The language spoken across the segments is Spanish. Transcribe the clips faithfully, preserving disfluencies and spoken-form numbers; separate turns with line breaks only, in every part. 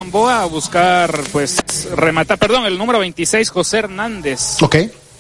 Gamboa a buscar, pues, rematar, perdón, el número veintiséis, José Hernández.
Ok,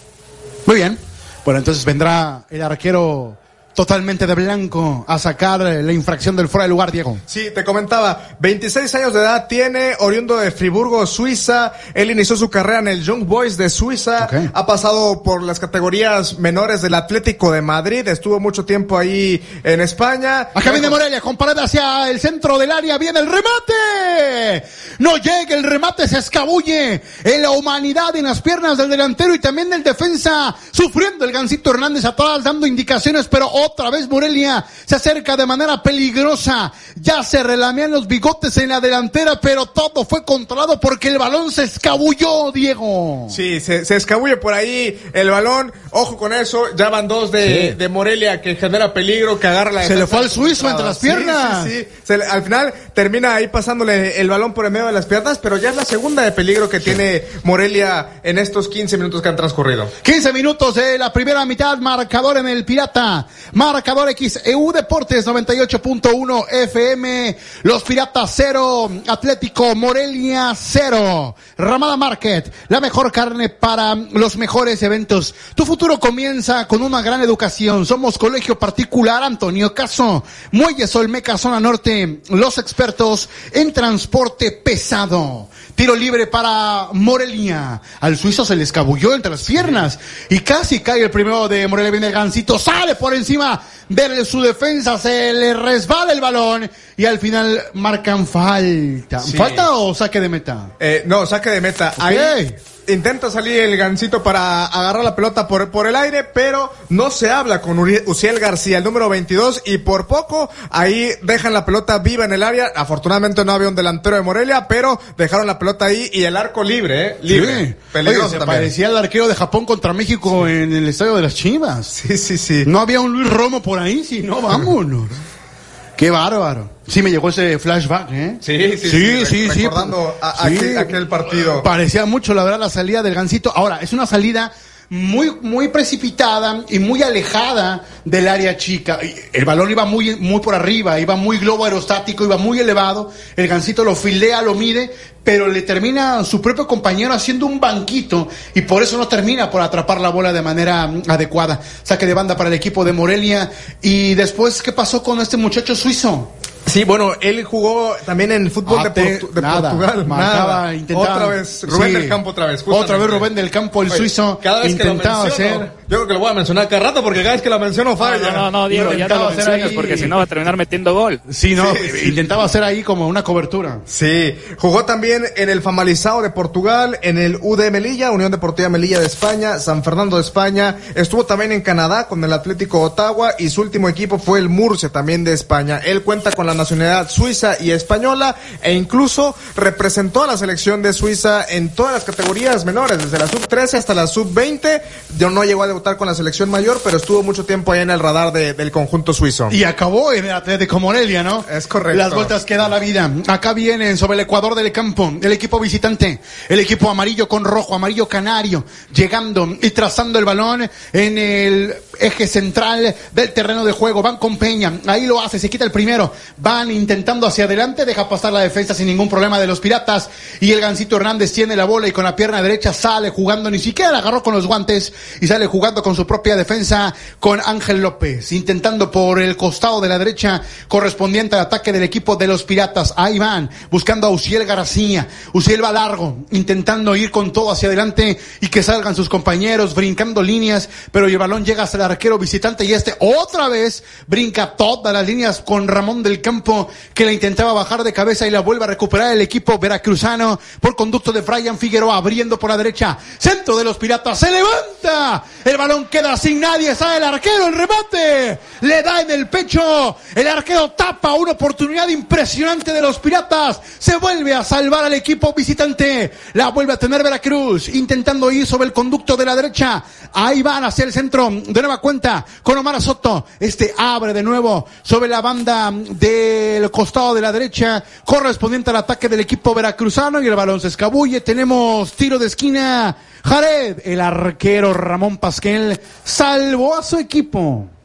muy bien. Bueno, entonces vendrá el arquero totalmente de blanco a sacar la infracción del fuera de lugar, Diego.
Sí, te comentaba, veintiséis años de edad tiene, oriundo de Friburgo, Suiza. Él inició su carrera en el Young Boys de Suiza. Okay. Ha pasado por las categorías menores del Atlético de Madrid. Estuvo mucho tiempo ahí en España.
Acá viene Morelia, con pared hacia el centro del área. Viene el remate. No llega el remate, se escabulle en la humanidad, en las piernas del delantero y también del defensa. Sufriendo el Gansito Hernández atrás, dando indicaciones, pero otra vez Morelia se acerca de manera peligrosa. Ya se relamean los bigotes en la delantera, pero todo fue controlado porque el balón se escabulló, Diego.
Sí, se, se escabulle por ahí el balón. Ojo con eso, ya van dos de, sí. de Morelia que genera peligro, que agarra la
Se le fue al suizo entre las piernas.
Sí, sí, sí. Se le, al final termina ahí pasándole el balón por el medio de las piernas, pero ya es la segunda de peligro que sí. tiene Morelia en estos quince minutos que han transcurrido.
quince minutos de la primera mitad, marcador en el Pirata. Marcador X E U Deportes noventa y ocho punto uno F M. Los Piratas cero, Atlético Morelia cero. Ramada Market, la mejor carne para los mejores eventos. Tu futuro comienza con una gran educación. Somos colegio particular Antonio Caso. Muelles Olmeca, zona norte. Los expertos en transporte pesado. Tiro libre para Morelia. Al suizo se le escabulló entre las piernas y casi cae el primero de Morelia. Viene el Gansito, sale por encima de su defensa, se le resbala el balón y al final marcan falta. Sí. ¿Falta o saque de meta?
Eh, no, saque de meta.
Okay.
Ahí intenta salir el Gansito para agarrar la pelota por, por el aire, pero no se habla con Uciel García, el número veintidós, y por poco ahí dejan la pelota viva en el área. Afortunadamente no había un delantero de Morelia, pero dejaron la pelota ahí y el arco libre, ¿eh? Libre.
Sí. Peligroso. Oye, se también parecía el arquero de Japón contra México sí. en el estadio de las Chivas.
Sí, sí, sí.
No había un Luis Romo por ahí, si no, vámonos. Qué bárbaro. Sí, me llegó ese flashback, ¿eh?
Sí, sí,
sí. sí,
sí recordando
sí.
A, a, sí. Aquel, aquel partido.
Parecía mucho, la verdad, la salida del Gansito. Ahora, es una salida muy, muy precipitada y muy alejada del área chica. El balón iba muy, muy por arriba, iba muy globo aerostático, iba muy elevado. El Gansito lo filea, lo mide, pero le termina su propio compañero haciendo un banquito y por eso no termina por atrapar la bola de manera adecuada. Saque de banda para el equipo de Morelia. Y después, ¿qué pasó con este muchacho suizo?
Sí, bueno, él jugó también en fútbol ah, de, Portu- de
nada,
Portugal.
Marcaba,
nada.
Intentaba,
otra vez, Rubén sí, del Campo otra vez. Justamente.
Otra vez Rubén del Campo, el Oye, suizo,
cada vez
intentaba
que lo menciono,
hacer...
Yo creo que lo voy a mencionar cada rato porque cada vez que lo menciono falla.
No, no, no, Diego, ya no lo menciones ahí... porque si no va a terminar metiendo gol.
Sí, no, sí, sí. Intentaba hacer ahí como una cobertura.
Sí, jugó también en el Famalicão de Portugal, en el U D Melilla, Unión Deportiva Melilla de España, San Fernando de España. Estuvo también en Canadá con el Atlético Ottawa y su último equipo fue el Murcia también de España. Él cuenta con la nacionalidad suiza y española e incluso representó a la selección de Suiza en todas las categorías menores, desde la sub trece hasta la sub veinte. Yo no llegó a debutar con la selección mayor, pero estuvo mucho tiempo ahí en el radar de, del conjunto suizo.
Y acabó en el Atlético Morelia, ¿no?
Es correcto.
Las vueltas que da la vida. Acá vienen sobre el ecuador del campo el equipo visitante, el equipo amarillo con rojo, amarillo canario, llegando y trazando el balón en el eje central del terreno de juego. Van con Peña, ahí lo hace, se quita el primero, van intentando hacia adelante, deja pasar la defensa sin ningún problema de los Piratas y el Gansito Hernández tiene la bola y con la pierna derecha sale jugando, ni siquiera la agarró con los guantes y sale jugando con su propia defensa con Ángel López, intentando por el costado de la derecha correspondiente al ataque del equipo de los Piratas. Ahí van, buscando a Uciel García, Uciel va largo, intentando ir con todo hacia adelante y que salgan sus compañeros, brincando líneas, pero el balón llega hasta el arquero visitante y este otra vez brinca todas las líneas con Ramón del Campo, que la intentaba bajar de cabeza y la vuelve a recuperar el equipo veracruzano por conducto de Brian Figueroa, abriendo por la derecha, centro de los Piratas, se levanta, el balón queda sin nadie, sale el arquero, el remate, le da en el pecho, el arquero tapa, una oportunidad impresionante de los Piratas, se vuelve a salvar al equipo visitante, la vuelve a tener Veracruz, intentando ir sobre el conducto de la derecha, ahí van hacia el centro, de nueva cuenta, con Omar Soto, este abre de nuevo sobre la banda del costado de la derecha, correspondiente al ataque del equipo veracruzano y el balón se escabulle, tenemos tiro de esquina, Jared, el arquero Ramón Pasquel, salvó a su equipo.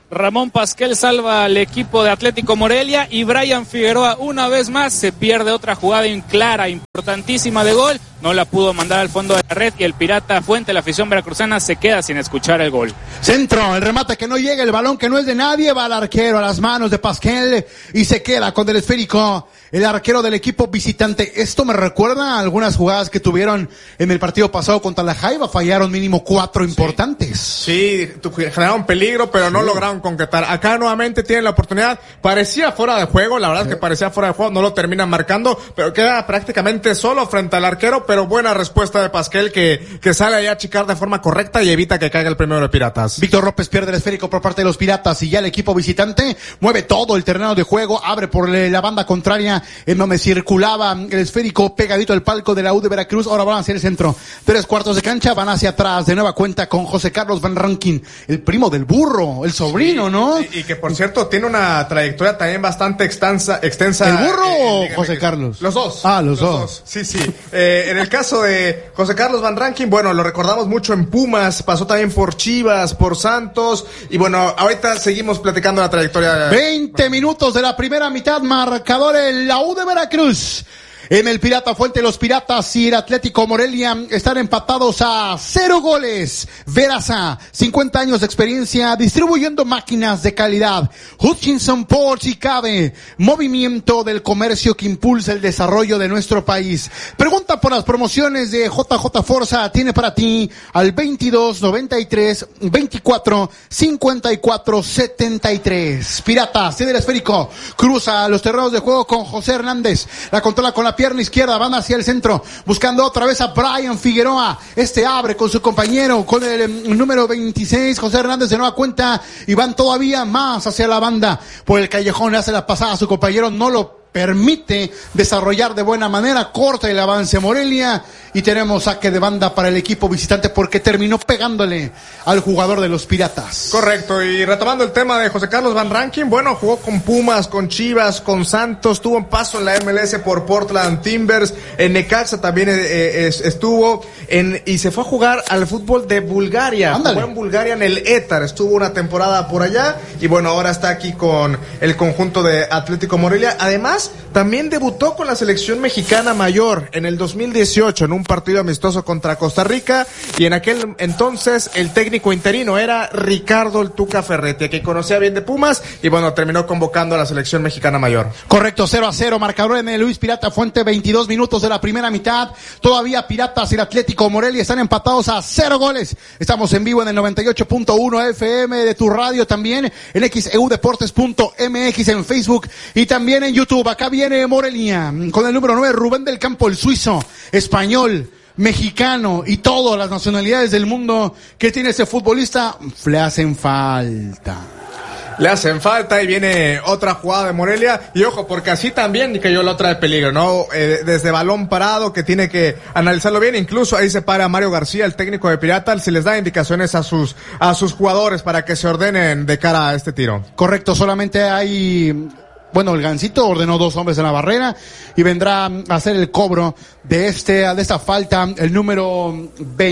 Ramón Pasquel salva al equipo de Atlético Morelia y Brian Figueroa una vez más se pierde otra jugada clara, importantísima de gol. No la pudo mandar al fondo de la red y el Pirata Fuente, la afición veracruzana, se queda sin escuchar el gol.
Centro, el remate que no llega, el balón que no es de nadie, va al arquero, a las manos de Pasquel y se queda con el esférico el arquero del equipo visitante. Esto me recuerda a algunas jugadas que tuvieron en el partido pasado contra la Jaiba, fallaron mínimo cuatro importantes.
Sí, generaron peligro, pero no sí. lograron concretar. Acá nuevamente tienen la oportunidad, parecía fuera de juego, la verdad sí. es que parecía fuera de juego, no lo terminan marcando, pero queda prácticamente solo frente al arquero, pero buena respuesta de Pasquel que, que sale ahí a achicar de forma correcta y evita que caiga el primero de Piratas.
Víctor López pierde el esférico por parte de los Piratas y ya el equipo visitante mueve todo el terreno de juego, abre por la banda contraria en donde circulaba el esférico pegadito al palco de la U de Veracruz. Ahora van hacia el centro, tres cuartos de cancha, van hacia atrás, de nueva cuenta con José Carlos Van Rankin, el primo del burro, el sobrino, sí, ¿no?
Y, y que por cierto tiene una trayectoria también bastante extensa. extensa
¿El burro
eh,
o José que, Carlos?
Los dos.
Ah, los, los dos. dos.
Sí, sí. Eh, en el caso de José Carlos Van Rankin, bueno, lo recordamos mucho en Pumas, pasó también por Chivas, por Santos, y bueno, ahorita seguimos platicando la trayectoria.
veinte minutos de la primera mitad, marcador en la U de Veracruz. En el Pirata Fuente, los Piratas y el Atlético Morelia están empatados a cero goles. Veraza, cincuenta años de experiencia distribuyendo máquinas de calidad. Hutchinson por si cabe. Movimiento del comercio que impulsa el desarrollo de nuestro país. Pregunta por las promociones de J J Forza. Tiene para ti al veintidós noventa y tres veinticuatro cincuenta y cuatro setenta y tres. Piratas, tiene el esférico. Cruza los terrenos de juego con José Hernández. La controla con la pierna izquierda, van hacia el centro, buscando otra vez a Brian Figueroa. Este abre con su compañero, con el, el número veintiséis, José Hernández de nueva cuenta, y van todavía más hacia la banda. Por el callejón le hace la pasada a su compañero, no lo permite desarrollar de buena manera, corta el avance Morelia y tenemos saque de banda para el equipo visitante porque terminó pegándole al jugador de los Piratas.
Correcto, y retomando el tema de José Carlos Van Rankin, bueno, jugó con Pumas, con Chivas, con Santos, tuvo un paso en la M L S por Portland Timbers, en Necaxa también eh, estuvo, en y se fue a jugar al fútbol de Bulgaria. Ándale. Jugó en Bulgaria en el Étar, estuvo una temporada por allá y bueno, ahora está aquí con el conjunto de Atlético Morelia. Además, también debutó con la selección mexicana mayor en el dos mil dieciocho en un partido amistoso contra Costa Rica y en aquel entonces el técnico interino era Ricardo el Tuca Ferretti, que conocía bien de Pumas y bueno, terminó convocando a la selección mexicana mayor.
Correcto, cero a cero, marcador en el Luis Pirata Fuente, veintidós minutos de la primera mitad, todavía Piratas y el Atlético Morelia están empatados a cero goles. Estamos en vivo en el noventa y ocho punto uno F M de tu radio, también en x e u deportes punto m x en Facebook y también en YouTube. Acá viene Morelia con el número nueve, Rubén del Campo, el suizo, español, mexicano y todas las nacionalidades del mundo que tiene ese futbolista, le hacen falta.
Le hacen falta y viene otra jugada de Morelia y ojo, porque así también cayó la otra de peligro, ¿no? Eh, desde balón parado que tiene que analizarlo bien, incluso ahí se para Mario García, el técnico de Piratas, si les da indicaciones a sus a sus jugadores para que se ordenen de cara a este tiro.
Correcto, solamente hay... Bueno, el Gancito ordenó dos hombres en la barrera y vendrá a hacer el cobro de este, de esta falta, el número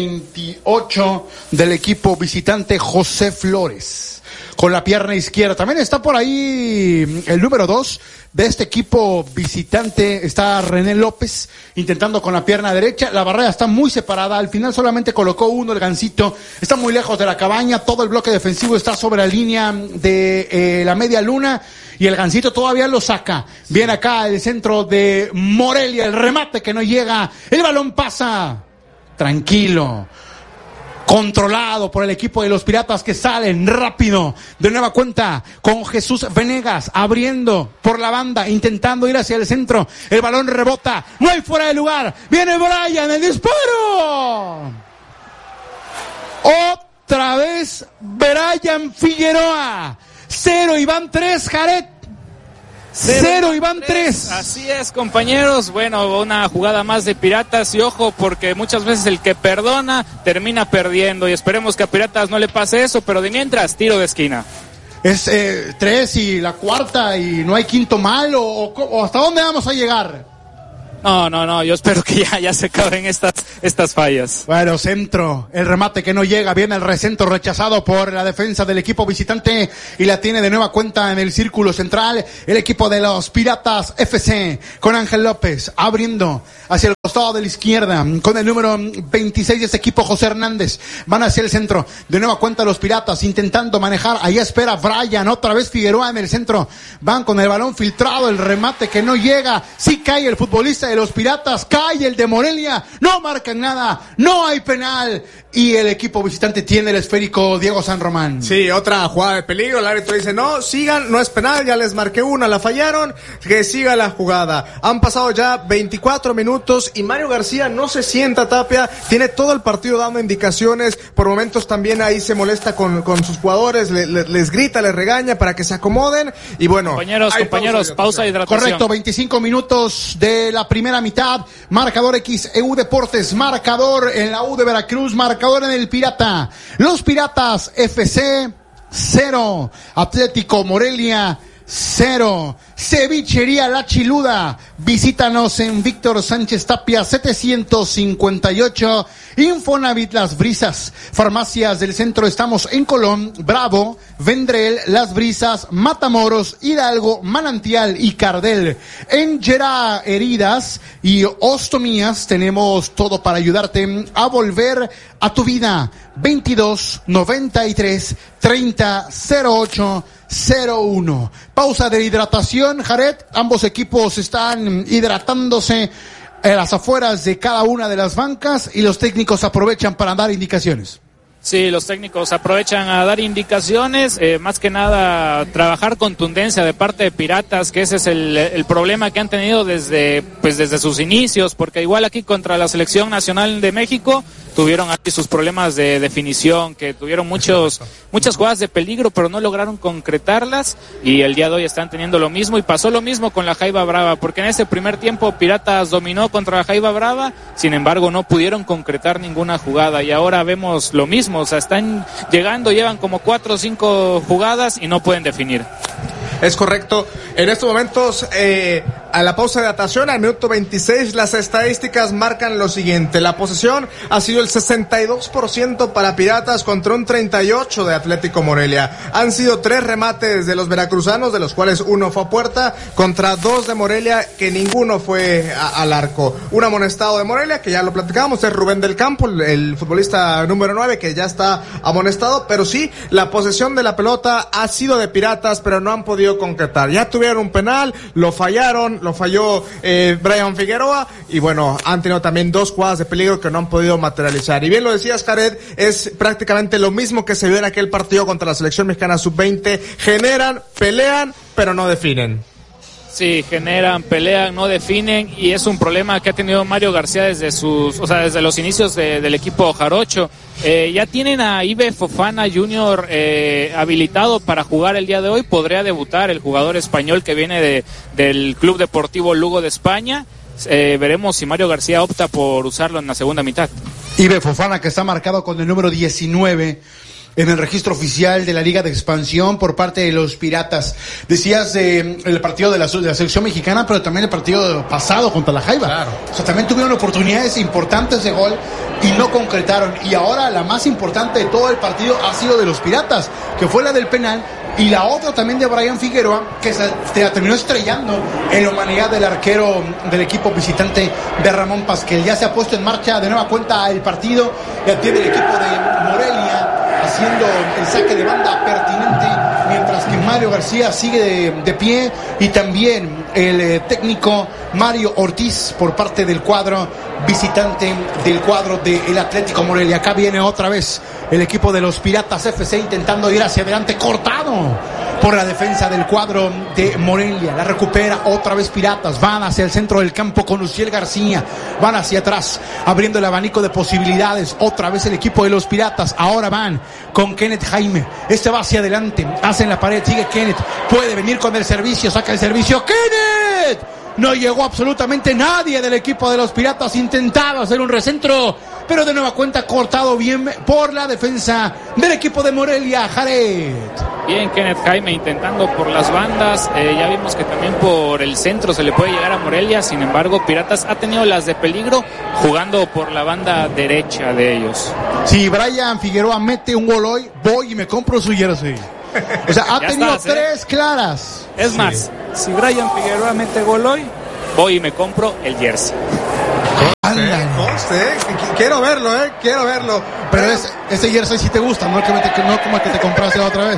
veintiocho del equipo visitante, José Flores, con la pierna izquierda. También está por ahí el número dos de este equipo visitante, está René López, intentando con la pierna derecha. La barrera está muy separada, al final solamente colocó uno, el Gancito, está muy lejos de la cabaña, todo el bloque defensivo está sobre la línea de eh, la media luna, y el Gancito todavía lo saca. Viene acá el centro de Morelia, el remate que no llega, el balón pasa, tranquilo, controlado por el equipo de los Piratas que salen rápido, de nueva cuenta con Jesús Venegas abriendo por la banda, intentando ir hacia el centro, el balón rebota, no hay fuera de lugar, viene Brian, el disparo, otra vez Brian Figueroa, cero y van tres, Jared. Cero y van tres.
Así es, compañeros. Bueno, una jugada más de Piratas y ojo, porque muchas veces el que perdona termina perdiendo y esperemos que a Piratas no le pase eso, pero de mientras, tiro de esquina.
Es eh, tres y la cuarta y no hay quinto mal o, o, o hasta dónde vamos a llegar.
No, no, no, yo espero que ya, ya se acaben estas, estas fallas.
Bueno, centro, el remate que no llega, viene el recentro rechazado por la defensa del equipo visitante y la tiene de nueva cuenta en el círculo central el equipo de los Piratas F C, con Ángel López abriendo hacia el costado de la izquierda, con el número veintiséis de ese equipo, José Hernández, van hacia el centro, de nueva cuenta los Piratas intentando manejar, ahí espera Brian, otra vez Figueroa en el centro, van con el balón filtrado, el remate que no llega, sí cae el futbolista de los Piratas, cae el de Morelia, no marcan nada, no hay penal, y el equipo visitante tiene el esférico Diego San Román.
Sí, otra jugada de peligro, el árbitro dice, no, sigan, no es penal, ya les marqué una, la fallaron, que siga la jugada. Han pasado ya veinticuatro minutos y Mario García no se sienta, Tapia, tiene todo el partido dando indicaciones, por momentos también ahí se molesta con, con sus jugadores, le, le, les grita, les regaña para que se acomoden, y bueno.
Compañeros, compañeros, pausa de hidratación.
Correcto, veinticinco minutos de la primera mitad, marcador X E U Deportes, marcador en la U de Veracruz, marcador en el Pirata. Los Piratas F C, cero. Atlético Morelia, cero. Cevichería La Chiluda, visítanos en Víctor Sánchez Tapia setecientos cincuenta y ocho, Infonavit Las Brisas, farmacias del centro, estamos en Colón, Bravo, Vendrell, Las Brisas, Matamoros, Hidalgo, Manantial y Cardel. En Gerá Heridas y Ostomías tenemos todo para ayudarte a volver a tu vida. Veintidós noventa y tres treinta cero ocho cero uno. Pausa de hidratación, Jared. Ambos equipos están hidratándose en las afueras de cada una de las bancas y los técnicos aprovechan para dar indicaciones.
Sí, los técnicos aprovechan a dar indicaciones, eh, más que nada trabajar contundencia de parte de Piratas, que ese es el, el problema que han tenido desde, pues desde sus inicios, porque igual aquí contra la Selección Nacional de México tuvieron aquí sus problemas de definición, que tuvieron muchos, muchas jugadas de peligro, pero no lograron concretarlas, y el día de hoy están teniendo lo mismo, y pasó lo mismo con la Jaiba Brava, porque en ese primer tiempo Piratas dominó contra la Jaiba Brava, sin embargo no pudieron concretar ninguna jugada, y ahora vemos lo mismo, o sea, están llegando, llevan como cuatro o cinco jugadas y no pueden definir.
Es correcto. En estos momentos, eh, a la pausa de hidratación, al minuto veintiséis, las estadísticas marcan lo siguiente. La posesión ha sido el sesenta y dos por ciento para Piratas contra un treinta y ocho por ciento de Atlético Morelia. Han sido tres remates de los veracruzanos, de los cuales uno fue a puerta, contra dos de Morelia, que ninguno fue a, al arco. Un amonestado de Morelia, que ya lo platicábamos, es Rubén del Campo, el, el futbolista número nueve, que ya está amonestado, pero sí, la posesión de la pelota ha sido de Piratas, pero no han podido concretar. Ya tuvieron un penal, lo fallaron, lo falló eh, Brian Figueroa, y bueno, han tenido también dos jugadas de peligro que no han podido materializar. Y bien lo decías, Jared, es prácticamente lo mismo que se vio en aquel partido contra la selección mexicana sub veinte. Generan, pelean, pero no definen.
Sí, generan, pelean, no definen, y es un problema que ha tenido Mario García desde sus, o sea, desde los inicios de, del equipo jarocho. Eh, ya tienen a Ibe Fofana junior eh, habilitado para jugar el día de hoy. Podría debutar el jugador español que viene de, del Club Deportivo Lugo de España. Eh, veremos si Mario García opta por usarlo en la segunda mitad.
Ibe Fofana, que está marcado con el número diecinueve en el registro oficial de la Liga de Expansión por parte de los Piratas. Decías eh, el partido de la, de la selección mexicana, pero también el partido pasado contra la Jaiba.
Claro.
O sea, también tuvieron oportunidades importantes de gol y no concretaron. Y ahora la más importante de todo el partido ha sido de los Piratas, que fue la del penal, y la otra también de Brian Figueroa, que se la terminó estrellando en la humanidad del arquero del equipo visitante de Ramón Pasquel. Ya se ha puesto en marcha de nueva cuenta el partido, ya tiene el equipo de Morelia haciendo el saque de banda pertinente, mientras que Mario García sigue de, de pie, y también el eh, técnico Mario Ortiz por parte del cuadro visitante del cuadro del Atlético Morelia. Acá viene otra vez el equipo de los Piratas F C intentando ir hacia adelante, cortado por la defensa del cuadro de Morelia. La recupera otra vez Piratas, van hacia el centro del campo con Luciel García, van hacia atrás abriendo el abanico de posibilidades, otra vez el equipo de los Piratas, ahora van con Kenneth Jaime, este va hacia adelante, hace en la pared, sigue Kenneth, puede venir con el servicio, saca el servicio, ¡Kenneth! No llegó absolutamente nadie del equipo de los Piratas, intentaba hacer un recentro, pero de nueva cuenta cortado bien por la defensa del equipo de Morelia. Jared.
Bien, Kenneth Jaime intentando por las bandas, eh, ya vimos que también por el centro se le puede llegar a Morelia, sin embargo Piratas ha tenido las de peligro jugando por la banda derecha de ellos.
Si Brian Figueroa mete un gol hoy, voy y me compro su jersey. O sea, ha tenido estás, tres ¿eh? claras.
Es sí. más, si Brian Figueroa mete gol hoy, voy y me compro el jersey.
Ándale. Conste, quiero verlo, eh, quiero verlo.
Pero es, ese jersey sí te gusta, no, que me te, no como el que te compraste la otra vez.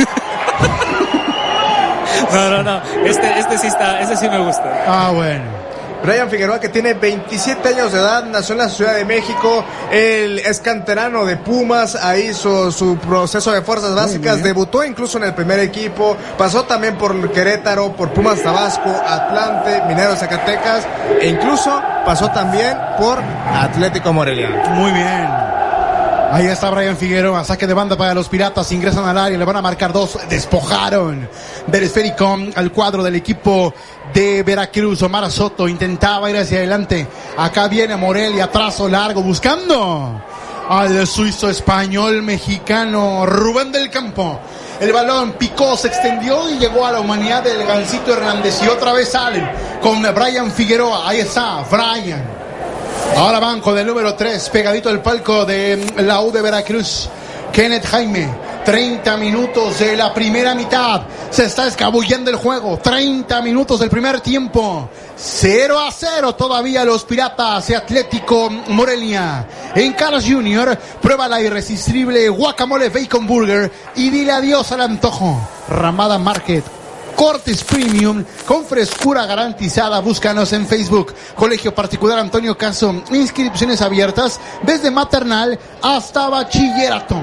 No, no, no, este, este sí está, este sí me gusta.
Ah, bueno.
Brian Figueroa, que tiene veintisiete años de edad, nació en la Ciudad de México, él es canterano de Pumas, ahí hizo su proceso de fuerzas básicas, debutó incluso en el primer equipo, pasó también por Querétaro, por Pumas Tabasco, Atlante, Mineros Zacatecas, e incluso pasó también por Atlético Morelia.
Muy bien. Ahí está Brian Figueroa, saque de banda para los Piratas, ingresan al área, le van a marcar dos, despojaron del esférico al cuadro del equipo de Veracruz. Omar Soto intentaba ir hacia adelante, acá viene Morelia, trazo largo, buscando al suizo español mexicano Rubén del Campo. El balón picó, se extendió y llegó a la humanidad del Gancito Hernández y otra vez salen con Brian Figueroa, ahí está Brian. Ahora van con el número tres, pegadito al palco de la U de Veracruz. Kenneth Jaime, treinta minutos de la primera mitad. Se está escabullendo el juego. treinta minutos del primer tiempo. cero a cero todavía los Piratas de Atlético Morelia. En Carl's junior, prueba la irresistible guacamole bacon burger y dile adiós al antojo. Ramada Market. Cortes Premium con frescura garantizada. Búscanos en Facebook. Colegio Particular Antonio Caso. Inscripciones abiertas desde maternal hasta bachillerato.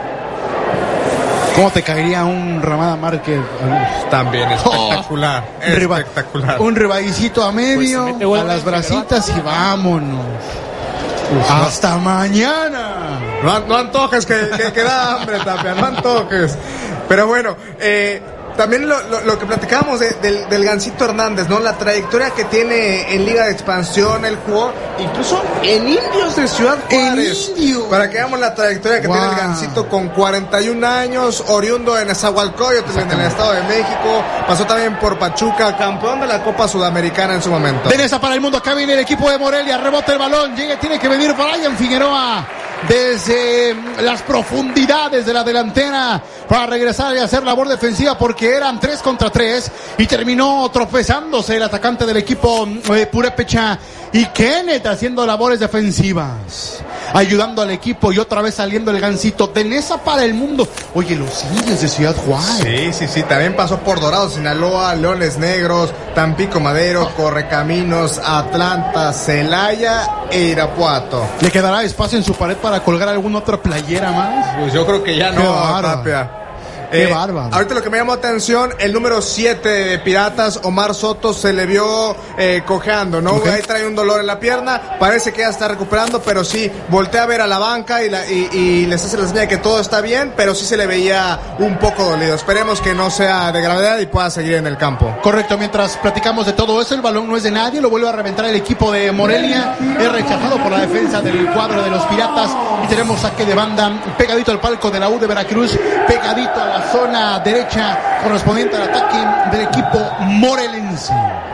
¿Cómo te caería un Ramada Market?
También espectacular. Oh, espectacular.
Un rebadicito a medio, pues a las brasitas y vámonos. Uf, hasta no. mañana.
No, no antojes, que, que, que da hambre, Tapia. No antojes. Pero bueno, eh... también lo, lo, lo que platicábamos de, del, del Gancito Hernández, ¿no? La trayectoria que tiene en Liga de Expansión, él jugó incluso en Indios de Ciudad Juárez.
En Indio.
Para que veamos la trayectoria que wow. tiene el Gancito con cuarenta y un años, oriundo en Nezahualcóyotl, en el Estado de México. Pasó también por Pachuca, campeón de la Copa Sudamericana en su momento.
Teresa para el mundo, acá viene el equipo de Morelia, rebota el balón, llega, tiene que venir Brian Figueroa desde las profundidades de la delantera para regresar y hacer labor defensiva, porque eran tres contra tres y terminó tropezándose el atacante del equipo eh, Purépecha, y Kenneth haciendo labores defensivas, ayudando al equipo, y otra vez saliendo el Gancito. Tenesa para el mundo. Oye, los indios de Ciudad Juárez.
Sí, sí, sí, también pasó por Dorado, Sinaloa, Leones Negros, Tampico Madero, Correcaminos, Atlanta, Celaya e Irapuato.
¿Le quedará espacio en su pared para colgar alguna otra playera más?
Pues yo creo que ya no, Tapia.
Qué
eh,
bárbaro.
Ahorita lo que me llamó atención, el número siete de Piratas, Omar Soto, se le vio eh, cojeando, ¿no? Okay. Ahí trae un dolor en la pierna, parece que ya está recuperando, pero sí, voltea a ver a la banca y, la, y, y les hace la señal de que todo está bien, pero sí se le veía un poco dolido. Esperemos que no sea de gravedad y pueda seguir en el campo.
Correcto, mientras platicamos de todo eso, el balón no es de nadie, lo vuelve a reventar el equipo de Morelia, es rechazado por la defensa del cuadro de los Piratas, y tenemos saque de banda pegadito al palco de la U de Veracruz, pegadito a la zona derecha correspondiente al ataque del equipo morelense.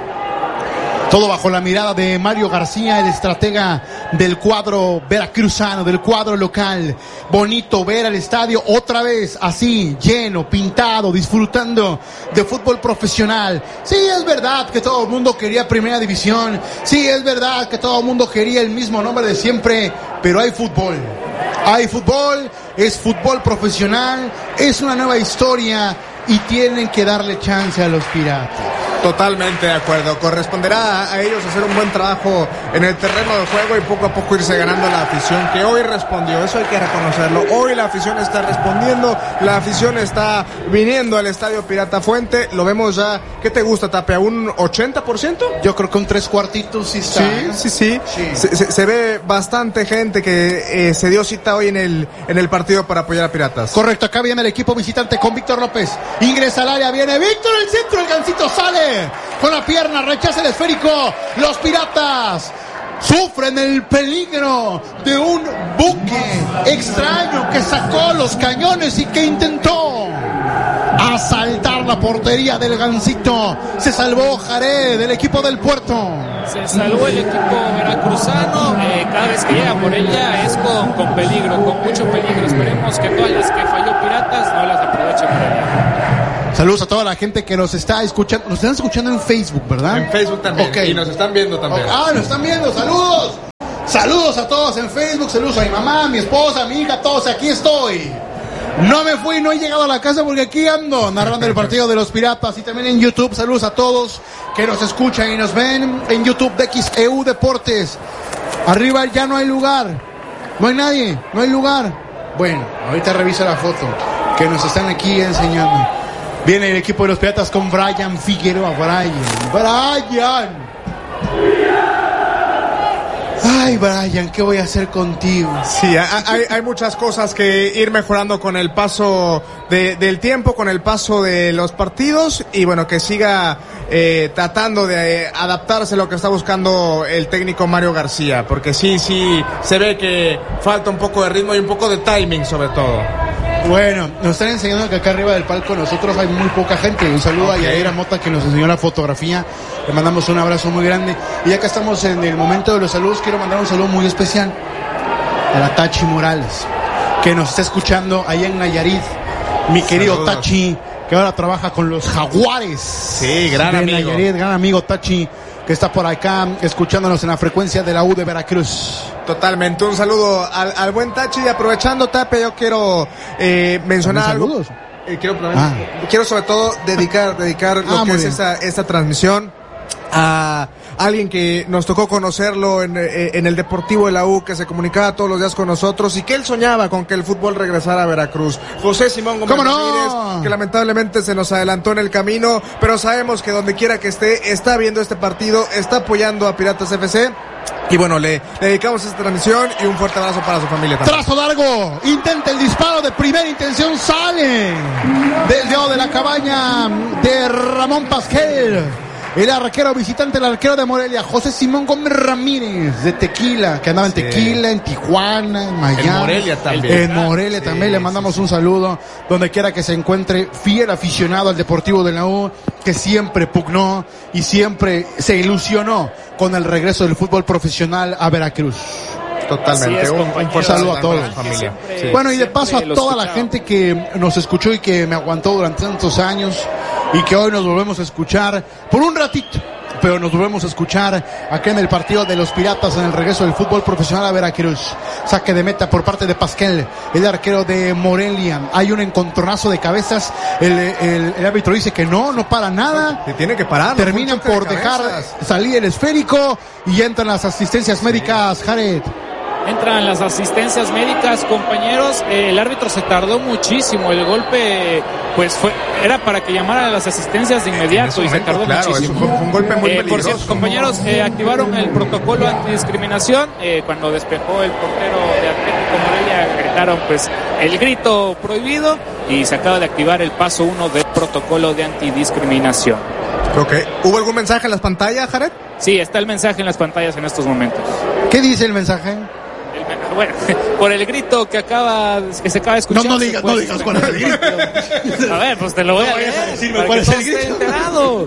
Todo bajo la mirada de Mario García, el estratega del cuadro veracruzano, del cuadro local. Bonito ver el estadio otra vez así, lleno, pintado, disfrutando de fútbol profesional. Sí, es verdad que todo el mundo quería primera división. Sí, es verdad que todo el mundo quería el mismo nombre de siempre, pero hay fútbol. Hay fútbol, es fútbol profesional, es una nueva historia y tienen que darle chance a los Piratas.
Totalmente de acuerdo, corresponderá a ellos hacer un buen trabajo en el terreno de juego y poco a poco irse ganando la afición, que hoy respondió, eso hay que reconocerlo. Hoy la afición está respondiendo, la afición está viniendo al Estadio Pirata Fuente, lo vemos ya. ¿Qué te gusta, Tapia? ¿Un ochenta por ciento?
Yo creo que un tres cuartitos sí está.
Sí, sí, sí, sí. Se, se, se ve bastante gente que eh, se dio cita hoy en el, en el partido para apoyar a Piratas.
Correcto, acá viene el equipo visitante con Víctor López, ingresa al área, viene Víctor, el centro, el Gancito sale con la pierna, rechaza el esférico, los Piratas sufren el peligro de un buque extraño que sacó los cañones y que intentó asaltar la portería del Gansito. Se salvó Jared del equipo del Puerto.
Se salvó el equipo veracruzano. Eh, cada vez que llega por ella es con, con peligro, con mucho peligro. Esperemos que todas las que falló Piratas no las aprovechen por ella.
Saludos a toda la gente que nos está escuchando. Nos están escuchando en Facebook, ¿verdad?
En Facebook también.
Okay.
Y nos están viendo también.
Okay. Ah, nos están viendo. Saludos. Saludos a todos en Facebook. Saludos a mi mamá, a mi esposa, a mi hija, a todos. Aquí estoy. No me fui, no he llegado a la casa porque aquí ando narrando el partido de los Piratas. Y también en YouTube. Saludos a todos que nos escuchan y nos ven en YouTube de X E U Deportes. Arriba ya no hay lugar. No hay nadie. No hay lugar. Bueno, ahorita reviso la foto que nos están aquí enseñando. Viene el equipo de los Piratas con Brian Figueroa. Brian. Brian. Ay, Brian, ¿qué voy a hacer contigo?
Sí, hay, hay muchas cosas que ir mejorando con el paso de, del tiempo, con el paso de los partidos y bueno, que siga eh, tratando de adaptarse a lo que está buscando el técnico Mario García, porque sí, sí, se ve que falta un poco de ritmo y un poco de timing sobre todo.
Bueno, nos están enseñando que acá arriba del palco nosotros hay muy poca gente. Un saludo okay. a Yaira Mota que nos enseñó la fotografía. Le mandamos un abrazo muy grande. Y ya que estamos en el momento de los saludos, quiero mandar un saludo muy especial a la Tachi Morales, que nos está escuchando allá en Nayarit. Mi querido Saludos. Tachi, que ahora trabaja con los Jaguares.
Sí, gran amigo.
Nayarit, gran amigo Tachi, que está por acá escuchándonos en la frecuencia de la U de Veracruz.
Totalmente, un saludo al, al buen Tachi. Y aprovechando, Tape, yo quiero eh, mencionar algo. Eh, quiero, ah. quiero sobre todo dedicar, dedicar lo ah, que es esta, esta transmisión a alguien que nos tocó conocerlo en, en el Deportivo de la U, que se comunicaba todos los días con nosotros y que él soñaba con que el fútbol regresara a Veracruz. José Simón Gómez Ramírez, no? que lamentablemente se nos adelantó en el camino, pero sabemos que donde quiera que esté, está viendo este partido, está apoyando a Piratas F C. Y bueno, le, le dedicamos esta transmisión y un fuerte abrazo para su familia también.
Trazo largo, intenta el disparo de primera intención, sale desde o de la cabaña de Ramón Pasquel. El arquero visitante, el arquero de Morelia, José Simón Gómez Ramírez, de Tequila, que andaba en sí. Tequila, en Tijuana, en Miami.
En Morelia también.
En Morelia sí, también le mandamos sí, un saludo, donde quiera que se encuentre, fiel aficionado al Deportivo de la U, que siempre pugnó y siempre se ilusionó con el regreso del fútbol profesional a Veracruz.
Totalmente,
es, un, un saludo a todos.
Familia. Sí.
Bueno, y de paso a toda la gente que nos escuchó y que me aguantó durante tantos años y que hoy nos volvemos a escuchar por un ratito, pero nos volvemos a escuchar acá en el partido de los Piratas en el regreso del fútbol profesional a Veracruz. Saque de meta por parte de Pasquel, el arquero de Morelia. Hay un encontronazo de cabezas. El, el, el árbitro dice que no, no para nada.
Se tiene que parar.
Terminan por de dejar salir el esférico y entran las asistencias sí. médicas, Jared.
Entran las asistencias médicas, compañeros. Eh, el árbitro se tardó muchísimo. El golpe, pues, fue era para que llamara a las asistencias de inmediato y momento, se tardó
claro,
muchísimo.
Fue un golpe muy
eh,
peligroso.
Por cierto, compañeros, eh, activaron el protocolo antidiscriminación. Eh, cuando despejó el portero de Atlético Morelia, gritaron, pues, el grito prohibido y se acaba de activar el paso uno del protocolo de antidiscriminación.
Ok. ¿Hubo algún mensaje en las pantallas, Jared?
Sí, está el mensaje en las pantallas en estos momentos.
¿Qué dice el mensaje?
Bueno, por el grito que acaba que se acaba de escuchar.
No, no digas, no digas cuál es el grito.
A ver, pues te lo voy
no
a leer.
A decirme cuál es el grito.
Enterados.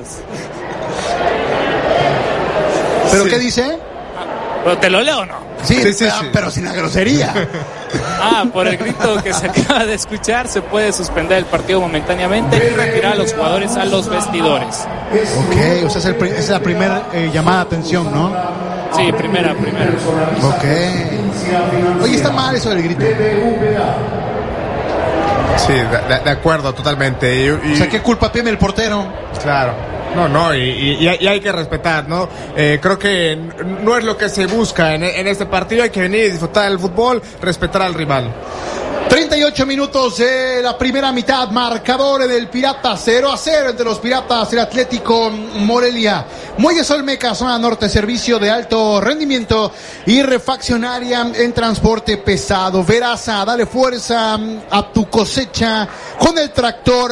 ¿Pero
sí.
qué dice?
¿Pero te lo leo o no?
Sí, sí, sí, sí. Pero sin la grosería.
Ah, por el grito que se acaba de escuchar, se puede suspender el partido momentáneamente y retirar a los jugadores a los vestidores.
Ok, o sea, es, el, es la primera eh, llamada de atención, ¿no?
Sí, primera, primera.
Ok. Oye, está mal eso del grito.
Sí, de, de acuerdo, totalmente. Y, y...
O sea, ¿qué culpa tiene el portero?
Claro. No, no, y, y, y hay que respetar, ¿no? Eh, creo que no es lo que se busca en, en este partido. Hay que venir y disfrutar del fútbol, respetar al rival.
treinta y ocho minutos de la primera mitad, marcador del Pirata, cero a cero entre los Piratas, el Atlético Morelia. Muelles Olmeca, zona norte, servicio de alto rendimiento y refaccionaria en transporte pesado. Veraza, dale fuerza a tu cosecha con el tractor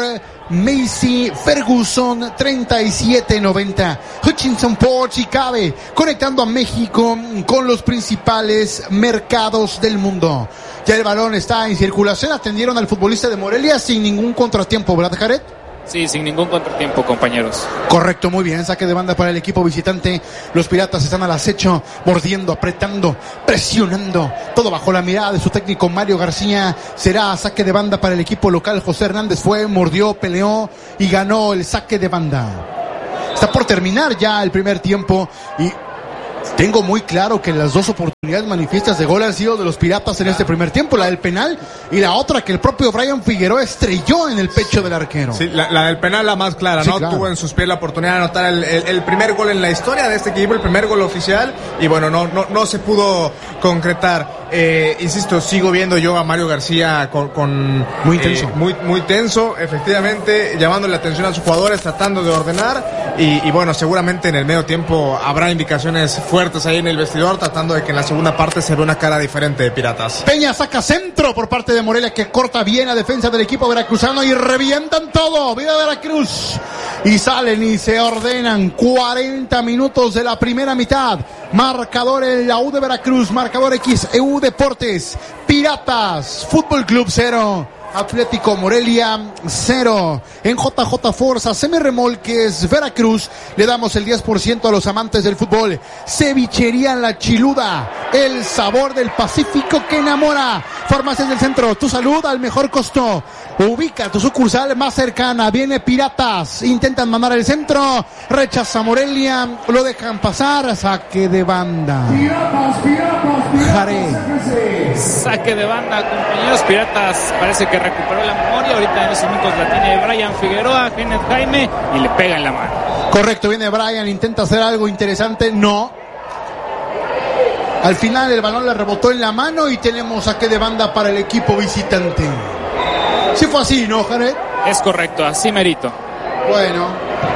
Macy Ferguson, treinta y siete noventa. Hutchinson Porch y Cabe, conectando a México con los principales mercados del mundo. Ya el balón está en circulación, atendieron al futbolista de Morelia sin ningún contratiempo, ¿verdad, Jared?
Sí, sin ningún contratiempo, compañeros.
Correcto, muy bien, saque de banda para el equipo visitante. Los Piratas están al acecho, mordiendo, apretando, presionando, todo bajo la mirada de su técnico Mario García. Será saque de banda para el equipo local. José Hernández fue, mordió, peleó y ganó el saque de banda. Está por terminar ya el primer tiempo y tengo muy claro que las dos oportunidades manifiestas de gol han sido de los Piratas en este primer tiempo, la del penal y la otra que el propio Brian Figueroa estrelló en el pecho del arquero.
Sí, la, la del penal la más clara, sí, ¿no? Claro. Tuvo en sus pies la oportunidad de anotar el, el, el primer gol en la historia de este equipo, el primer gol oficial, y bueno, no, no, no se pudo concretar. Eh, insisto, sigo viendo yo a Mario García con, con
muy tenso,
eh, muy, muy tenso, efectivamente, llamándole la atención a sus jugadores, tratando de ordenar, y, y bueno, seguramente en el medio tiempo habrá indicaciones fuertes ahí en el vestidor, tratando de que en la segunda parte se vea una cara diferente de Piratas.
Peña saca centro por parte de Morelia, que corta bien a defensa del equipo veracruzano y revientan todo. Viva Veracruz. Y salen y se ordenan. cuarenta minutos de la primera mitad. Marcador en la U de Veracruz, marcador X E U Deportes. Piratas Fútbol Club cero. Atlético Morelia cero. En J J Forza Semirremolques Veracruz le damos el diez por ciento a los amantes del fútbol. Cevichería La Chiluda, el sabor del Pacífico que enamora. Farmacias del Centro, tu salud al mejor costo. Ubica tu sucursal más cercana. Viene Piratas, intentan mandar el centro, rechaza Morelia, lo dejan pasar. Saque de banda.
Piratas, Piratas, Piratas.
Jare. Saque de banda, compañeros. Piratas parece que recuperó la memoria. Ahorita en esos minutos la tiene Brian Figueroa, Kenneth Jaime, y le pega en la mano.
Correcto, viene Brian, intenta hacer algo interesante, no. Al final el balón le rebotó en la mano y tenemos saque de banda para el equipo visitante. Sí fue así, ¿no, Jared?
Es correcto, así merito.
Bueno,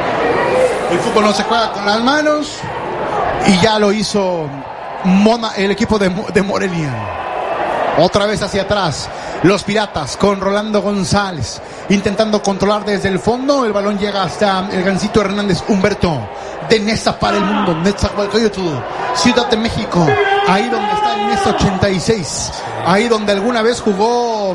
el fútbol no se juega con las manos y ya lo hizo Mona, el equipo de, de Morelia. Otra vez hacia atrás, los Piratas con Rolando González intentando controlar desde el fondo. El balón llega hasta el Gancito Hernández. Humberto de Nesa para el mundo, Netzahualcoyotl, Ciudad de México, ahí donde está el Nesa ochenta y seis, ahí donde alguna vez jugó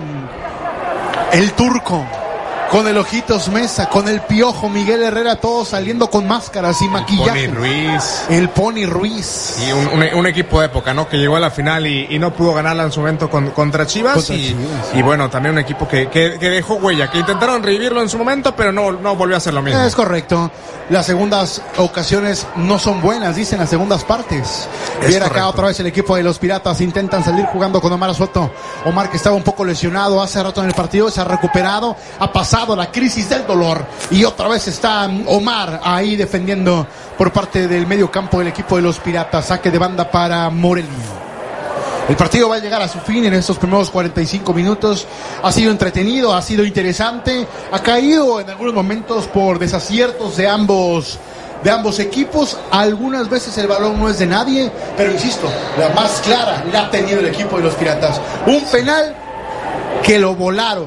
el Turco, con el Ojitos Mesa, con el Piojo Miguel Herrera, todos saliendo con máscaras y maquillaje.
El Pony Ruiz.
El Pony Ruiz.
Y un, un, un equipo de época, ¿no? Que llegó a la final y, y no pudo ganarla en su momento con, contra Chivas. Contra y, Chivas sí. Y bueno, también un equipo que, que, que dejó huella, que intentaron revivirlo en su momento, pero no, no volvió a hacer lo mismo.
Es correcto. Las segundas ocasiones no son buenas, dicen las segundas partes. Viene acá otra vez el equipo de los Piratas, intentan salir jugando con Omar Soto. Omar, que estaba un poco lesionado hace rato en el partido, se ha recuperado, ha pasado la crisis del dolor y otra vez está Omar ahí defendiendo por parte del medio campo del equipo de los Piratas. Saque de banda para Morelia. El partido va a llegar a su fin en estos primeros cuarenta y cinco minutos. Ha sido entretenido, ha sido interesante, ha caído en algunos momentos por desaciertos de ambos de ambos equipos. Algunas veces el balón no es de nadie, pero insisto, la más clara la ha tenido el equipo de los Piratas. Un penal que lo volaron,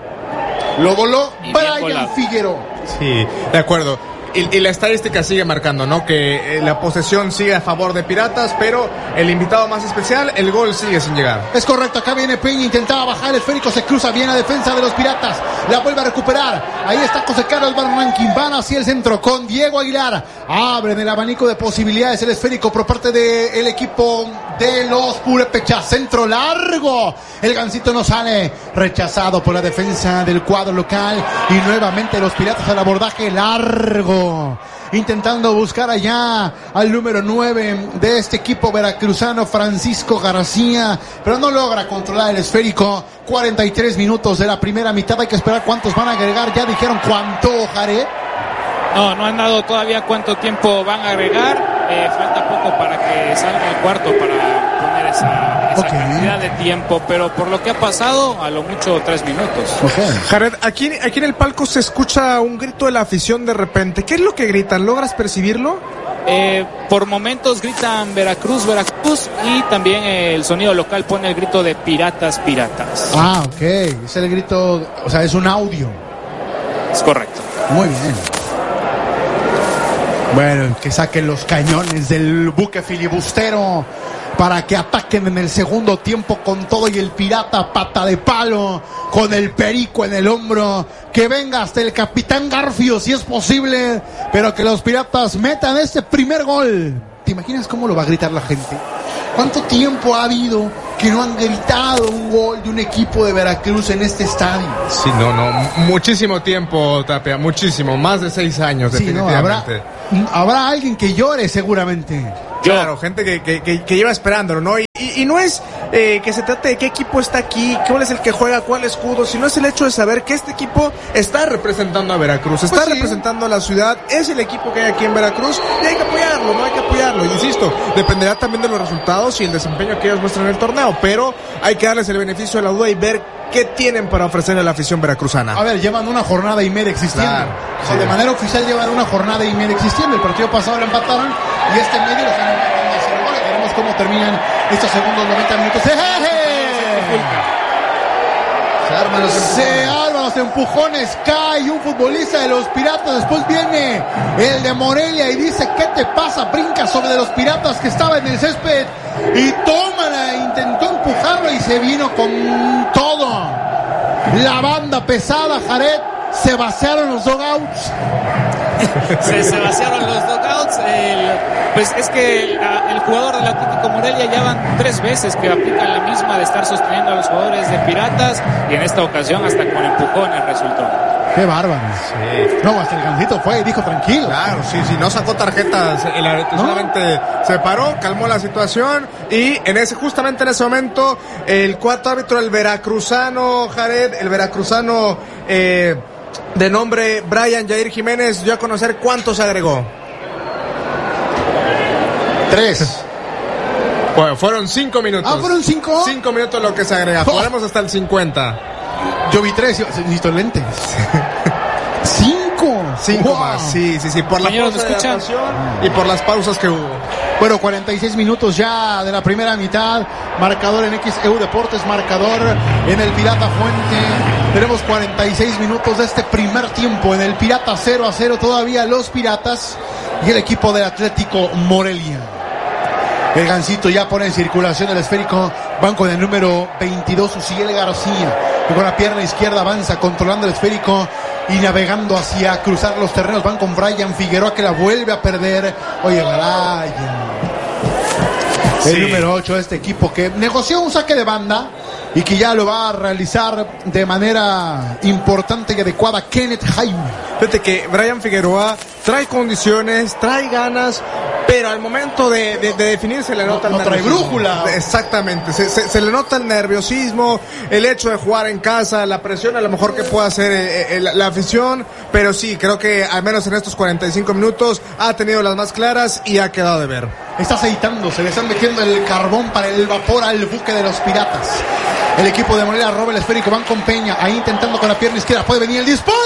lo voló Brian Figueroa.
Sí, de acuerdo. Y, y la estadística sigue marcando, ¿no? Que eh, la posesión sigue a favor de Piratas, pero el invitado más especial, el gol sigue sin llegar.
Es correcto, acá viene Peña, intentaba bajar el esférico, se cruza bien a defensa de los Piratas, la vuelve a recuperar. Ahí está José Carlos Barranquín, van hacia el centro con Diego Aguilar. Abren el abanico de posibilidades el esférico por parte del equipo de los Purépechas. Centro largo, el Gancito no sale, rechazado por la defensa del cuadro local y nuevamente los Piratas al abordaje largo, intentando buscar allá al número nueve de este equipo veracruzano, Francisco García, pero no logra controlar el esférico. Cuarenta y tres minutos de la primera mitad, hay que esperar cuántos van a agregar. Ya dijeron cuánto, Jared.
No, no han dado todavía cuánto tiempo van a agregar. Eh, falta poco para que salga el cuarto para poner esa, esa okay. cantidad de tiempo, pero por lo que ha pasado, a lo mucho tres minutos.
Okay. Jared, aquí, aquí en el palco se escucha un grito de la afición de repente. ¿Qué es lo que gritan? ¿Logras percibirlo?
Eh, por momentos gritan Veracruz, Veracruz, y también eh, el sonido local pone el grito de Piratas, Piratas.
Ah, ok, es el grito, o sea, es un audio.
Es correcto.
Muy bien. Bueno, que saquen los cañones del buque filibustero para que ataquen en el segundo tiempo con todo y el pirata pata de palo, con el perico en el hombro, que venga hasta el capitán Garfio si es posible, pero que los piratas metan este primer gol. ¿Te imaginas cómo lo va a gritar la gente? ¿Cuánto tiempo ha habido que no han gritado un gol de un equipo de Veracruz en este estadio?
Sí, no, no, muchísimo tiempo, Tapia, muchísimo, más de seis años,
sí,
definitivamente.
No, habrá, habrá alguien que llore seguramente.
Claro, gente que, que, que, que lleva esperándolo, ¿no? Y, y, y no es eh, que se trate de qué equipo está aquí, cuál es el que juega, cuál escudo, sino es el hecho de saber que este equipo está representando a Veracruz, está pues sí. representando a la ciudad, es el equipo que hay aquí en Veracruz y hay que apoyarlo, ¿no? Hay que apoyarlo, insisto, dependerá también de los resultados y el desempeño que ellos muestran en el torneo, pero hay que darles el beneficio de la duda y ver qué tienen para ofrecerle a la afición veracruzana.
A ver, llevan una jornada y media existiendo. Claro, o sea, sí. De manera oficial llevan una jornada y media existiendo. El partido pasado lo empataron y este medio lo están empatando a cero goles. Veremos cómo terminan estos segundos noventa minutos. ¡Eh, eh! Se arman los empujones. Se arman los empujones. Cae un futbolista de los Piratas. Después viene el de Morelia y dice: ¿qué te pasa? Brinca sobre los Piratas que estaba en el césped y tómala. Intentó empujarlo y se vino con todo. La banda pesada, Jared. Se vaciaron los dugouts.
se, se vaciaron los dugouts. El, pues es que el, el jugador del Atlético Morelia ya van tres veces que aplican la misma de estar sosteniendo a los jugadores de Piratas y en esta ocasión hasta con empujones resultó.
Qué bárbaro. Sí. No, hasta el Gancito fue y dijo tranquilo.
Claro, sí, sí, no sacó tarjetas, el árbitro solamente se paró, calmó la situación y en ese, justamente en ese momento, el cuarto árbitro, el veracruzano, Jared, el veracruzano eh, de nombre Brian Jair Jiménez, dio a conocer cuánto se agregó.
Tres.
Bueno, fueron cinco minutos.
Ah, ¿fueron cinco?
Cinco minutos lo que se agrega. Oh. Podemos hasta el cincuenta.
Yo vi tres, necesito lentes. Cinco.
Cinco wow. más, sí, sí, sí. Por la pausa de adaptación y por las pausas que hubo.
Bueno, cuarenta y seis minutos ya de la primera mitad. Marcador en X E U Deportes, marcador en el Pirata Fuente. Tenemos cuarenta y seis minutos de este primer tiempo en el Pirata cero a cero. Todavía los Piratas y el equipo del Atlético Morelia. El Gancito ya pone en circulación el esférico. Van con el número veintidós, Uciel García, que con la pierna izquierda avanza controlando el esférico y navegando hacia cruzar los terrenos. Van con Brian Figueroa, que la vuelve a perder. Oye, Brian. Sí. El número ocho de este equipo, que negoció un saque de banda y que ya lo va a realizar de manera importante y adecuada Kenneth Jaime.
Fíjate que Brian Figueroa trae condiciones, trae ganas, pero al momento de, de, de definir se le nota
no,
el
no trae brújula.
Exactamente, se, se, se le nota el nerviosismo, el hecho de jugar en casa, la presión a lo mejor que pueda hacer eh, eh, la, la afición, pero sí, creo que al menos en estos cuarenta y cinco minutos ha tenido las más claras y ha quedado de ver.
Está aceitando, se le están metiendo el carbón para el vapor al buque de los Piratas. El equipo de Morelia roba el esférico, van con Peña, ahí intentando con la pierna izquierda, puede venir el disparo.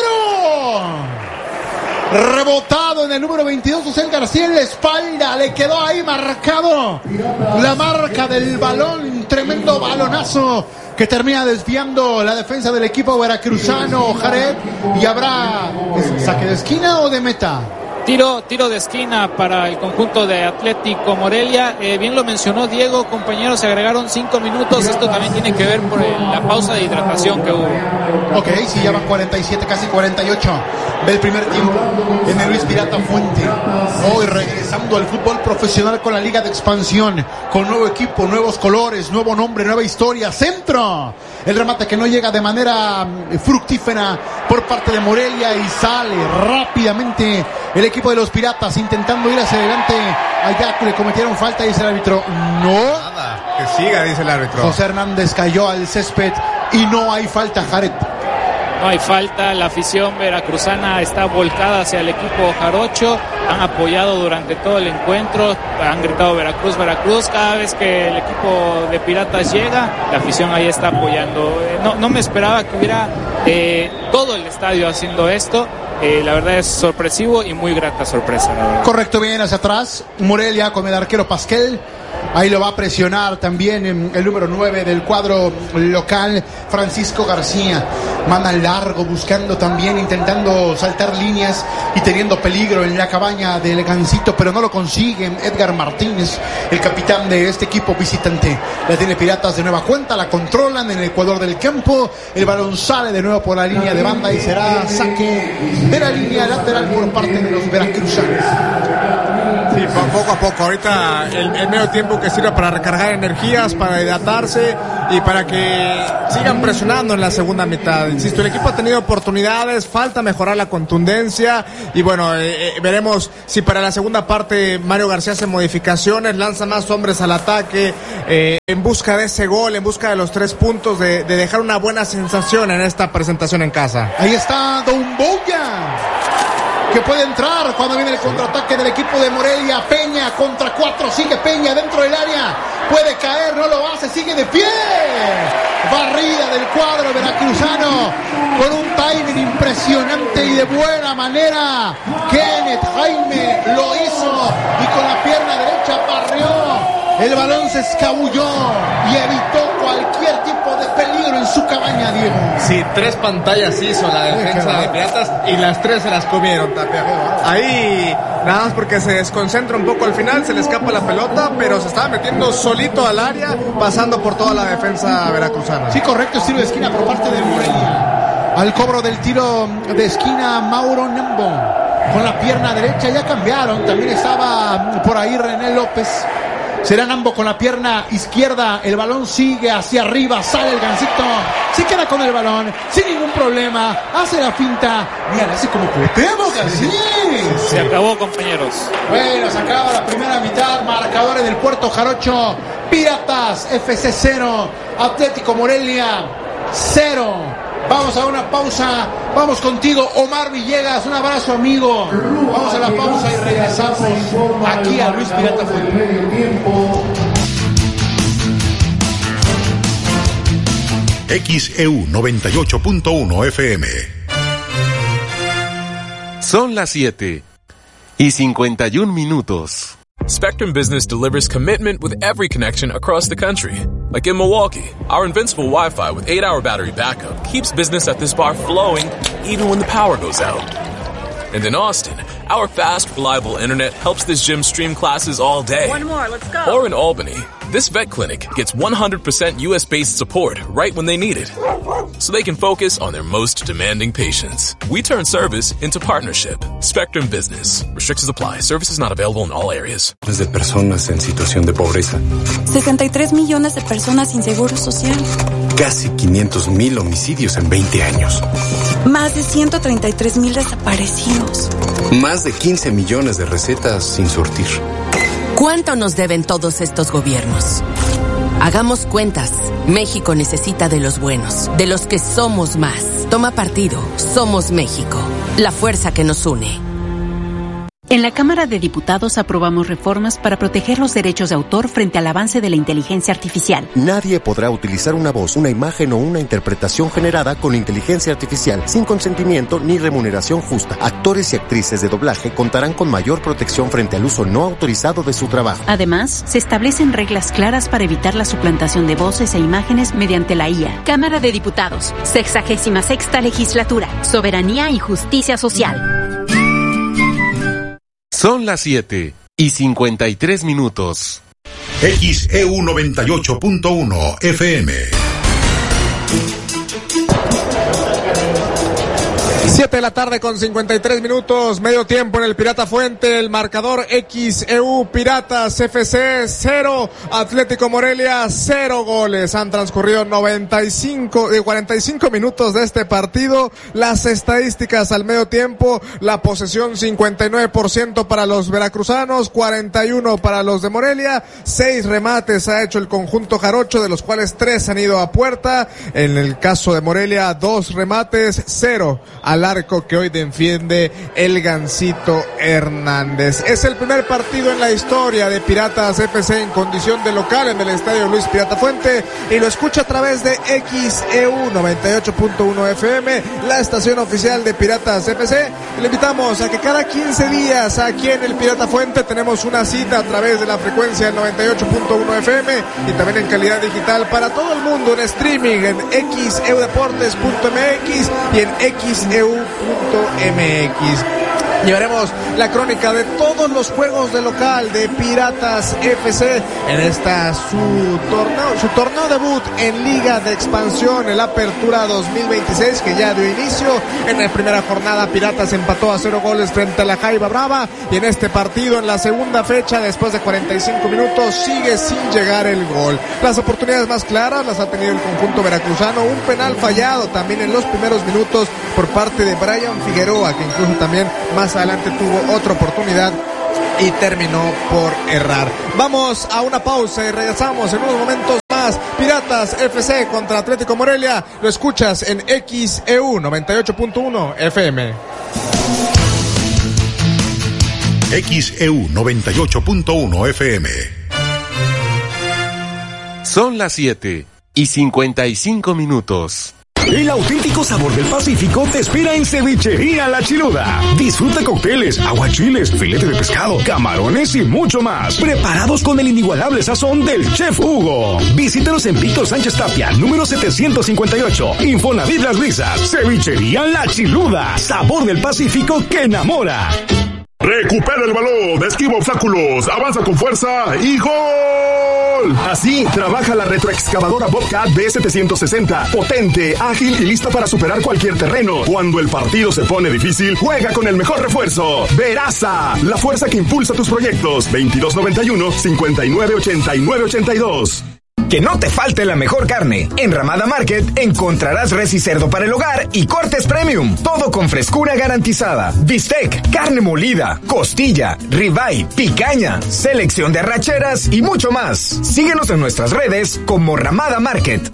Rebotado en el número veintidós, José García en la espalda, le quedó ahí marcado la marca del balón, un tremendo balonazo que termina desviando la defensa del equipo veracruzano, Jared, y habrá saque de esquina o de meta.
Tiro, tiro de esquina para el conjunto de Atlético Morelia. Eh, bien lo mencionó Diego, compañeros, se agregaron cinco minutos. Esto también tiene que ver por el, la pausa de hidratación que hubo.
Ok, sí, ya van cuarenta y siete, casi cuarenta y ocho del primer tiempo en el Luis Pirata Fuente. Hoy regresando al fútbol profesional con la Liga de Expansión, con nuevo equipo, nuevos colores, nuevo nombre, nueva historia. Centro, el remate que no llega de manera fructífera por parte de Morelia y sale rápidamente el equipo de los Piratas intentando ir hacia adelante. Allá le cometieron falta, dice el árbitro. No.
Nada, que siga, dice el árbitro.
José Hernández cayó al césped y no hay falta, Jared.
No hay falta, la afición veracruzana está volcada hacia el equipo jarocho, han apoyado durante todo el encuentro, han gritado Veracruz, Veracruz, cada vez que el equipo de Piratas llega, la afición ahí está apoyando. No, no me esperaba que hubiera eh, todo el estadio haciendo esto. Eh, la verdad es sorpresivo y muy grata sorpresa, la verdad.
Correcto, bien hacia atrás Morelia con el arquero Pasquel. Ahí lo va a presionar también el número nueve del cuadro local, Francisco García. mandan largo, buscando también, intentando saltar líneas y teniendo peligro en la cabaña del Gansito, pero no lo consiguen. Edgar Martínez, el capitán de este equipo visitante, la tiene Piratas de nueva cuenta, la controlan en el ecuador del campo, el balón sale de nuevo por la línea de banda y será saque de la línea lateral por parte de los veracruzanos.
Sí, poco a poco. Ahorita el, el medio tiempo que sirve para recargar energías, para hidratarse y para que sigan presionando en la segunda mitad. Insisto, el equipo ha tenido oportunidades, falta mejorar la contundencia y bueno, eh, eh, veremos si para la segunda parte Mario García hace modificaciones, lanza más hombres al ataque, eh, en busca de ese gol, en busca de los tres puntos, de, de dejar una buena sensación en esta presentación en casa.
Ahí está Don Boya, que puede entrar cuando viene el contraataque del equipo de Morelia. Peña contra cuatro, sigue Peña dentro del área, puede caer, no lo hace, sigue de pie. Barrida del cuadro veracruzano con un timing impresionante y de buena manera. Kenneth Jaime lo hizo y con la pierna derecha barrió. El balón se escabulló y evitó cualquier tipo de peligro en su cabaña, Diego.
Sí, tres pantallas hizo la defensa de Piratas y las tres se las comieron, Tapia. Ahí, nada más porque se desconcentra un poco al final, se le escapa la pelota, pero se estaba metiendo solito al área, pasando por toda la defensa veracruzana.
Sí, correcto, estilo de esquina por parte del Morelia. Al cobro del tiro de esquina, Mauro Nambo con la pierna derecha, ya cambiaron, también estaba por ahí René López. Será Nambo con la pierna izquierda, el balón sigue hacia arriba, sale el Gansito, se queda con el balón, sin ningún problema, hace la finta, mira, hace como potemos así.
Se acabó, compañeros.
Bueno, se acaba la primera mitad, marcadores del Puerto Jarocho, Piratas F C cero, Atlético Morelia cero. Vamos a una pausa, vamos contigo, Omar Villegas, un abrazo, amigo. Vamos a la pausa y regresamos aquí a Luis Pirata Fuente.
X E U noventa y ocho punto uno F M.
Son las siete y cincuenta y un minutos.
Spectrum Business delivers commitment with every connection across the country. Like in Milwaukee, our invincible Wi-Fi with eight hour battery backup keeps business at this bar flowing even when the power goes out. And in Austin, our fast, reliable internet helps this gym stream classes all day.
One more, let's go.
Or in Albany, this vet clinic gets one hundred percent U S-based support right when they need it, so they can focus on their most demanding patients. We turn service into partnership. Spectrum Business. Restrictions apply. Services not available in all areas.
De personas en situación de pobreza.
sesenta y tres millones de personas sin seguro social.
Casi quinientos mil homicidios en veinte años.
Más de ciento treinta y tres mil desaparecidos.
Más de quince millones de recetas sin surtir.
¿Cuánto nos deben todos estos gobiernos? Hagamos cuentas. México necesita de los buenos, de los que somos más. Toma partido. Somos México. La fuerza que nos une.
En la Cámara de Diputados aprobamos reformas para proteger los derechos de autor frente al avance de la inteligencia artificial.
Nadie podrá utilizar una voz, una imagen o una interpretación generada con inteligencia artificial sin consentimiento ni remuneración justa. Actores y actrices de doblaje contarán con mayor protección frente al uso no autorizado de su trabajo.
Además, se establecen reglas claras para evitar la suplantación de voces e imágenes mediante la I A.
Cámara de Diputados, sexagésima sexta legislatura, soberanía y justicia social.
Son las siete y cincuenta y tres minutos.
X E U noventa y ocho punto uno F M.
siete de la tarde con cincuenta y tres minutos, medio tiempo en el Pirata Fuente, el marcador X E U Piratas F C cero, Atlético Morelia cero goles. Han transcurrido noventa y cinco, cuarenta y cinco minutos de este partido. Las estadísticas al medio tiempo, la posesión cincuenta y nueve por ciento para los veracruzanos, cuarenta y uno para los de Morelia, seis remates ha hecho el conjunto jarocho, de los cuales tres han ido a puerta. En el caso de Morelia, dos remates, cero al arco que hoy defiende el Gansito Hernández. Es el primer partido en la historia de Piratas F C en condición de local en el estadio Luis Pirata Fuente, y lo escucha a través de X E U noventa y ocho punto uno F M, la estación oficial de Piratas F C. Le invitamos a que cada quince días aquí en el Pirata Fuente tenemos una cita a través de la frecuencia del noventa y ocho punto uno F M y también en calidad digital para todo el mundo en streaming en x e u deportes punto m x y en x e u punto m x. Llevaremos la crónica de todos los juegos de local de Piratas F C en esta su torneo, su torneo debut en Liga de Expansión, el Apertura dos mil veintiséis, que ya dio inicio. En la primera jornada Piratas empató a cero goles frente a la Jaiba Brava, y en este partido, en la segunda fecha, después de cuarenta y cinco minutos, sigue sin llegar el gol. Las oportunidades más claras las ha tenido el conjunto veracruzano, un penal fallado también en los primeros minutos por parte de Brian Figueroa, que incluso también más adelante tuvo otra oportunidad y terminó por errar. Vamos a una pausa y regresamos en unos momentos más. Piratas F C contra Atlético Morelia. Lo escuchas en X E U noventa y ocho punto uno F M.
X E U noventa y ocho punto uno F M.
Son las siete y cincuenta y cinco minutos.
El auténtico sabor del Pacífico te espera en Cevichería La Chiluda. Disfruta cócteles, aguachiles, filete de pescado, camarones y mucho más, preparados con el inigualable sazón del Chef Hugo. Visítanos en Víctor Sánchez Tapia, número setecientos cincuenta y ocho, Infonavit Las Brisas. Cevichería La Chiluda, sabor del Pacífico que enamora.
Recupera el balón, esquiva obstáculos, avanza con fuerza y ¡gol! Así trabaja la retroexcavadora Bobcat B setecientos sesenta, potente, ágil y lista para superar cualquier terreno. Cuando el partido se pone difícil, juega con el mejor refuerzo, Veraza, la fuerza que impulsa tus proyectos. veintidós noventa y uno, cincuenta y nueve ochenta y nueve ochenta y dos.
Que no te falte la mejor carne. En Ramada Market encontrarás res y cerdo para el hogar y cortes premium. Todo con frescura garantizada. Bistec, carne molida, costilla, ribeye, picaña, selección de arracheras y mucho más. Síguenos en nuestras redes como Ramada Market.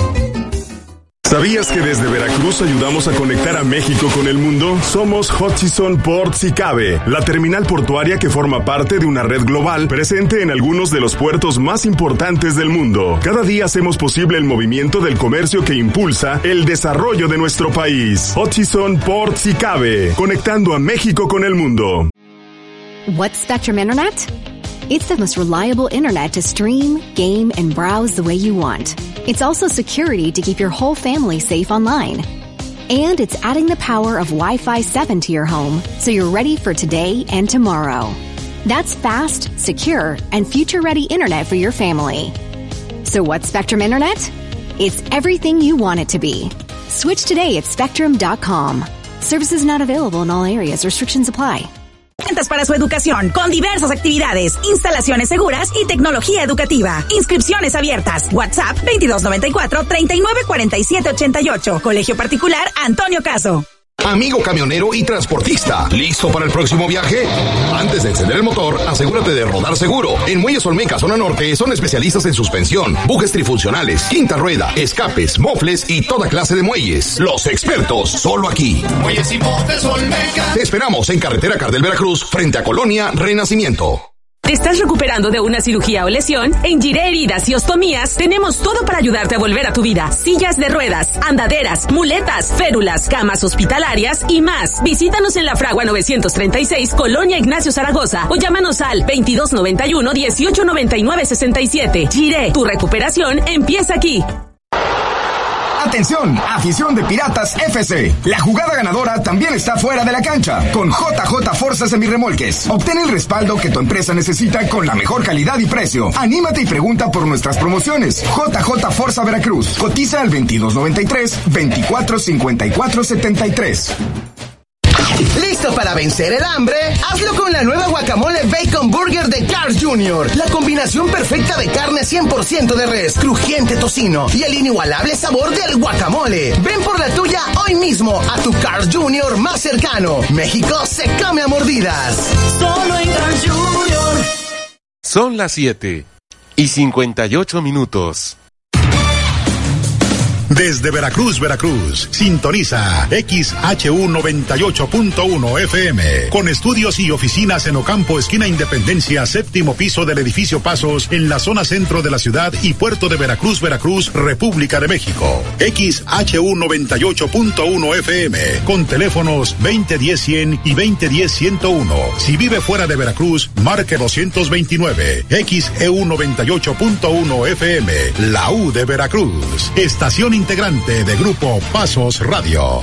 ¿Sabías que desde Veracruz ayudamos a conectar a México con el mundo? Somos Hutchison Ports y Cabe, la terminal portuaria que forma parte de una red global presente en algunos de los puertos más importantes del mundo. Cada día hacemos posible el movimiento del comercio que impulsa el desarrollo de nuestro país. Hutchison Ports y Cabe, conectando a México con el mundo.
What's Spectrum Internet? It's the most reliable internet to stream, game, and browse the way you want. It's also security to keep your whole family safe online. And it's adding the power of Wi-Fi seven to your home, so you're ready for today and tomorrow. That's fast, secure, and future-ready internet for your family. So what's Spectrum Internet? It's everything you want it to be. Switch today at spectrum dot com. Services not available in all areas. Restrictions apply.
Para su educación, con diversas actividades, instalaciones seguras y tecnología educativa. Inscripciones abiertas. WhatsApp veintidós noventa y cuatro, treinta y nueve cuarenta y siete ochenta y ocho. Colegio Particular Antonio Caso.
Amigo camionero y transportista, ¿listo para el próximo viaje? Antes de encender el motor, asegúrate de rodar seguro. En Muelles Olmeca, zona norte, son especialistas en suspensión, bujes trifuncionales, quinta rueda, escapes, mofles y toda clase de muelles. Los expertos, solo aquí.
Muelles y Mofles Olmeca.
Te esperamos en Carretera Cardel Veracruz, frente a Colonia Renacimiento.
¿Te estás recuperando de una cirugía o lesión? En Giré Heridas y Ostomías tenemos todo para ayudarte a volver a tu vida. Sillas de ruedas, andaderas, muletas, férulas, camas hospitalarias y más. Visítanos en La Fragua novecientos treinta y seis, Colonia Ignacio Zaragoza, o llámanos al veintidós noventa y uno, dieciocho noventa y nueve sesenta y siete. Giré, tu recuperación empieza aquí.
Atención, afición de Piratas F C. La jugada ganadora también está fuera de la cancha. Con J J Forza Semirremolques. Obtén el respaldo que tu empresa necesita con la mejor calidad y precio. Anímate y pregunta por nuestras promociones. J J Forza Veracruz. Cotiza al veintidós noventa y tres, veinticuatro cincuenta y cuatro setenta y tres.
¿Listo para vencer el hambre? Hazlo con la nueva guacamole Bacon Burger de Carl's junior La combinación perfecta de carne cien por ciento de res, crujiente tocino y el inigualable sabor del guacamole. Ven por la tuya hoy mismo a tu Carl's junior más cercano. México se come a mordidas. Solo en Carl's junior
Son las siete y cincuenta y ocho minutos.
Desde Veracruz, Veracruz, sintoniza X H U noventa y ocho punto uno F M, con estudios y oficinas en Ocampo, esquina Independencia, séptimo piso del edificio Pasos, en la zona centro de la ciudad y puerto de Veracruz, Veracruz, República de México. X H U noventa y ocho punto uno F M, con teléfonos veinte diez cien y veinte diez ciento uno. Si vive fuera de Veracruz, marque doscientos veintinueve. X E U noventa y ocho punto uno F M, la U de Veracruz. Estación integrante de Grupo Pasos Radio.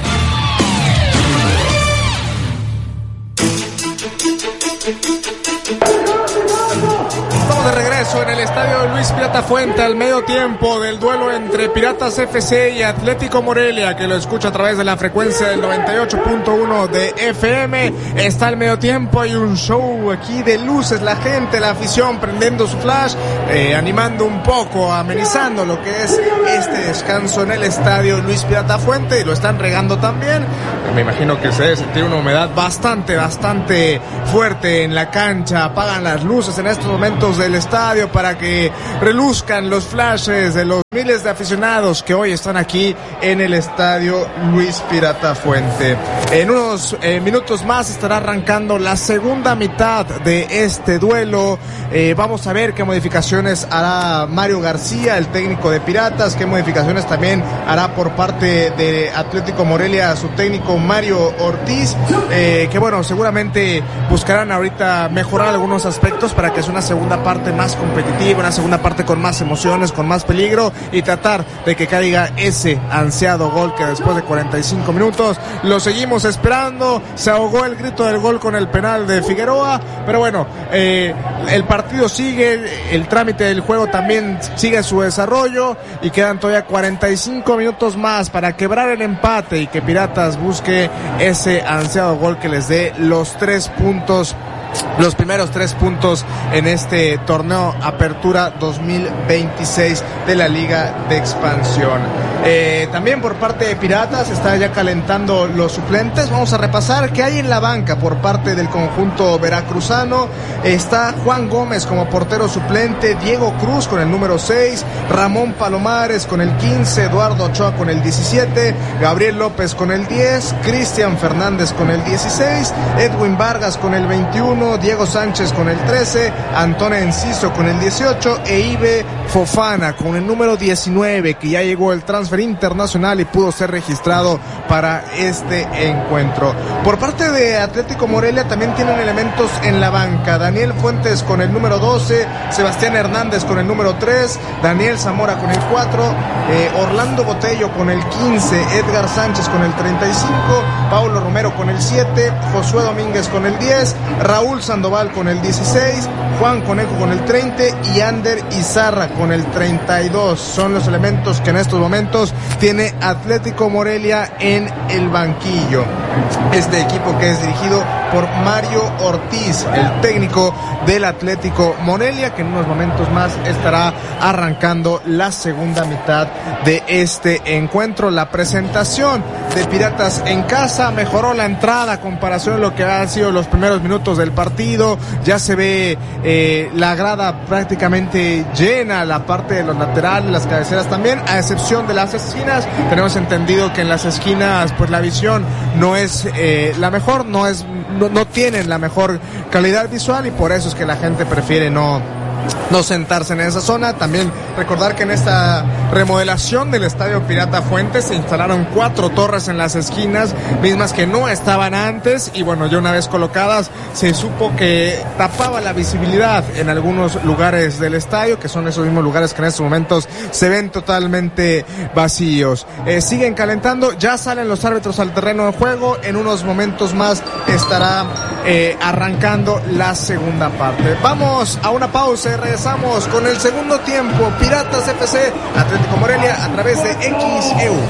Estamos de regreso en el estadio Luis Pirata Fuente al medio tiempo del duelo entre Piratas F C y Atlético Morelia, que lo escucha a través de la frecuencia del noventa y ocho punto uno de F M. Está al medio tiempo, hay un show aquí de luces, la gente, la afición prendiendo su flash, eh, animando un poco, amenizando lo que es este descanso en el estadio Luis Pirata Fuente, y lo están regando también. Me imagino que se debe sentir una humedad bastante, bastante fuerte en la cancha. Apagan las luces en estos momentos del estadio para que reluzcan los flashes de los miles de aficionados que hoy están aquí en el estadio Luis Pirata Fuente. En unos eh, minutos más estará arrancando la segunda mitad de este duelo. Eh, vamos a ver qué modificaciones hará Mario García, el técnico de Piratas, qué modificaciones también hará por parte de Atlético Morelia su técnico Mario Ortiz, eh, que bueno, seguramente buscarán ahorita mejorar algunos aspectos para que sea una segunda parte más competitiva, una segunda parte con más emociones, con más peligro, y tratar de que caiga ese ansiado gol que después de cuarenta y cinco minutos lo seguimos esperando. Se ahogó el grito del gol con el penal de Figueroa, pero bueno, eh, el partido sigue, el trámite del juego también sigue su desarrollo y quedan todavía cuarenta y cinco minutos más para quebrar el empate y que Piratas busque ese ansiado gol que les dé los tres puntos, los primeros tres puntos en este torneo Apertura dos mil veintiséis de la Liga de Expansión. Eh, también por parte de Piratas está ya calentando los suplentes. Vamos a repasar qué hay en la banca por parte del conjunto veracruzano. Está Juan Gómez como portero suplente, Diego Cruz con el número seis, Ramón Palomares con el quince, Eduardo Ochoa con el diecisiete, Gabriel López con el diez, Cristian Fernández con el dieciséis, Edwin Vargas con el veintiuno, Diego Sánchez con el trece, Antonio Enciso con el dieciocho e Ibe Fofana con el número diecinueve, que ya llegó el transfer internacional y pudo ser registrado para este encuentro. Por parte de Atlético Morelia también tienen elementos en la banca: Daniel Fuentes con el número doce, Sebastián Hernández con el número tres, Daniel Zamora con el cuatro, eh, Orlando Botello con el quince, Edgar Sánchez con el treinta y cinco, Paulo Romero con el siete, Josué Domínguez con el diez, Raúl Sandoval con el dieciséis, Juan Conejo con el treinta y Ander Izarra con el treinta y dos. Son los elementos que en estos momentos tiene Atlético Morelia en el banquillo. Este equipo que es dirigido por Mario Ortiz, el técnico del Atlético Morelia, que en unos momentos más estará arrancando la segunda mitad de este encuentro. La presentación de Piratas en casa mejoró la entrada a comparación a lo que han sido los primeros minutos del partido. Ya se ve eh, la grada prácticamente llena, la parte de los laterales, las cabeceras también, a excepción de las esquinas. Tenemos entendido que en las esquinas pues la visión no es eh, la mejor, no es no, no tienen la mejor calidad visual, y por eso es que la gente prefiere no no sentarse en esa zona. También recordar que en esta remodelación del Estadio Pirata Fuentes se instalaron cuatro torres en las esquinas, mismas que no estaban antes, y bueno, ya una vez colocadas se supo que tapaba la visibilidad en algunos lugares del estadio, que son esos mismos lugares que en estos momentos se ven totalmente vacíos. Eh, siguen calentando, ya salen los árbitros al terreno de juego, en unos momentos más estará eh, arrancando la segunda parte. Vamos a una pausa y regresamos con el segundo tiempo. Piratas F C, Atlético Morelia, a través de X E U.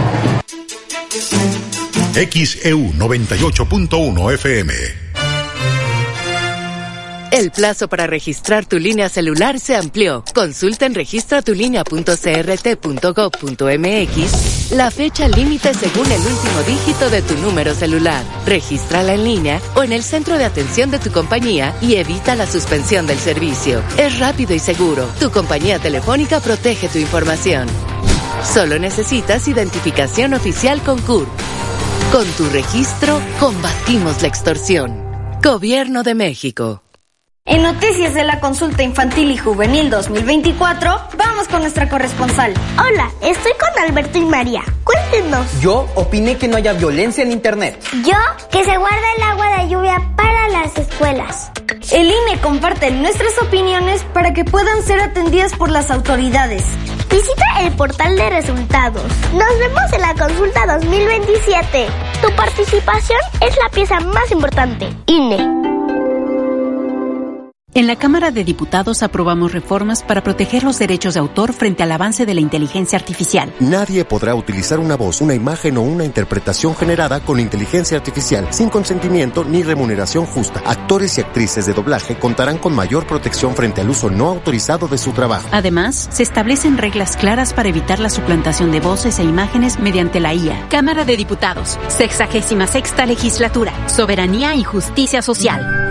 X E U noventa y ocho punto uno F M.
El plazo para registrar tu línea celular se amplió. Consulta en registra tu línea punto c r t punto gov punto m x la fecha límite según el último dígito de tu número celular. Regístrala en línea o en el centro de atención de tu compañía y evita la suspensión del servicio. Es rápido y seguro. Tu compañía telefónica protege tu información. Solo necesitas identificación oficial con C U R P. Con tu registro, combatimos la extorsión. Gobierno de México.
En Noticias de la Consulta Infantil y Juvenil dos mil veinticuatro, vamos con nuestra corresponsal.
Hola, estoy con Alberto y María. Cuéntenos.
Yo opiné que no haya violencia en Internet.
Yo, que se guarda el agua de lluvia para las escuelas.
El I N E comparte nuestras opiniones para que puedan ser atendidas por las autoridades.
Visita el portal de resultados. Nos vemos en la consulta dos mil veintisiete. Tu participación es la pieza más importante. I N E.
En la Cámara de Diputados aprobamos reformas para proteger los derechos de autor frente al avance de la inteligencia artificial.
Nadie podrá utilizar una voz, una imagen o una interpretación generada con inteligencia artificial sin consentimiento ni remuneración justa. Actores y actrices de doblaje contarán con mayor protección frente al uso no autorizado de su trabajo.
Además, se establecen reglas claras para evitar la suplantación de voces e imágenes mediante la I A.
Cámara de Diputados, sexagésima sexta legislatura, soberanía y justicia social.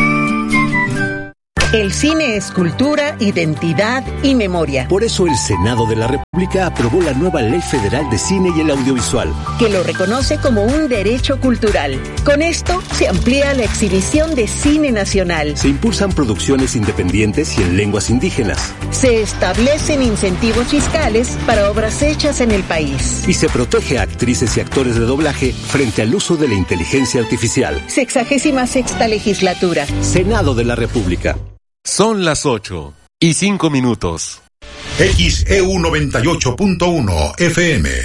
El cine es cultura, identidad y memoria.
Por eso el Senado de la República aprobó la nueva Ley Federal de Cine y el Audiovisual,
que lo reconoce como un derecho cultural. Con esto se amplía la exhibición de cine nacional.
Se impulsan producciones independientes y en lenguas indígenas.
Se establecen incentivos fiscales para obras hechas en el país.
Y se protege a actrices y actores de doblaje frente al uso de la inteligencia artificial.
Sexagésima sexta legislatura.
Senado de la República.
Son las ocho y cinco minutos.
X E U noventa y ocho punto uno F M.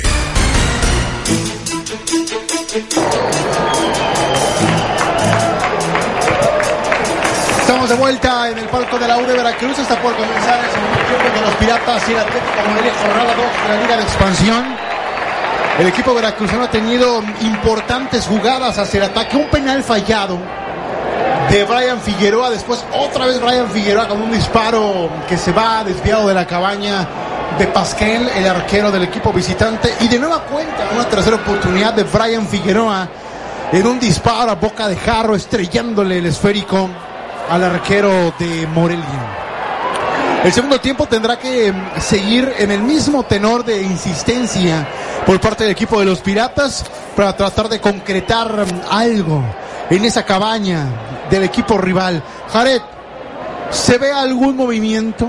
Estamos de vuelta en el palco de la U de Veracruz. Está por comenzar el segundo tiempo de los Piratas y el Atlético Morelia, jornada dos de la Liga de Expansión. El equipo veracruzano ha tenido importantes jugadas hacia el ataque. Un penal fallado de Brian Figueroa, después otra vez Brian Figueroa con un disparo que se va desviado de la cabaña de Pasquel, el arquero del equipo visitante, y de nueva cuenta una tercera oportunidad de Brian Figueroa en un disparo a boca de jarro, estrellándole el esférico al arquero de Morelia. El segundo tiempo tendrá que seguir en el mismo tenor de insistencia por parte del equipo de los Piratas para tratar de concretar algo en esa cabaña del equipo rival. Jared, ¿se ve algún movimiento?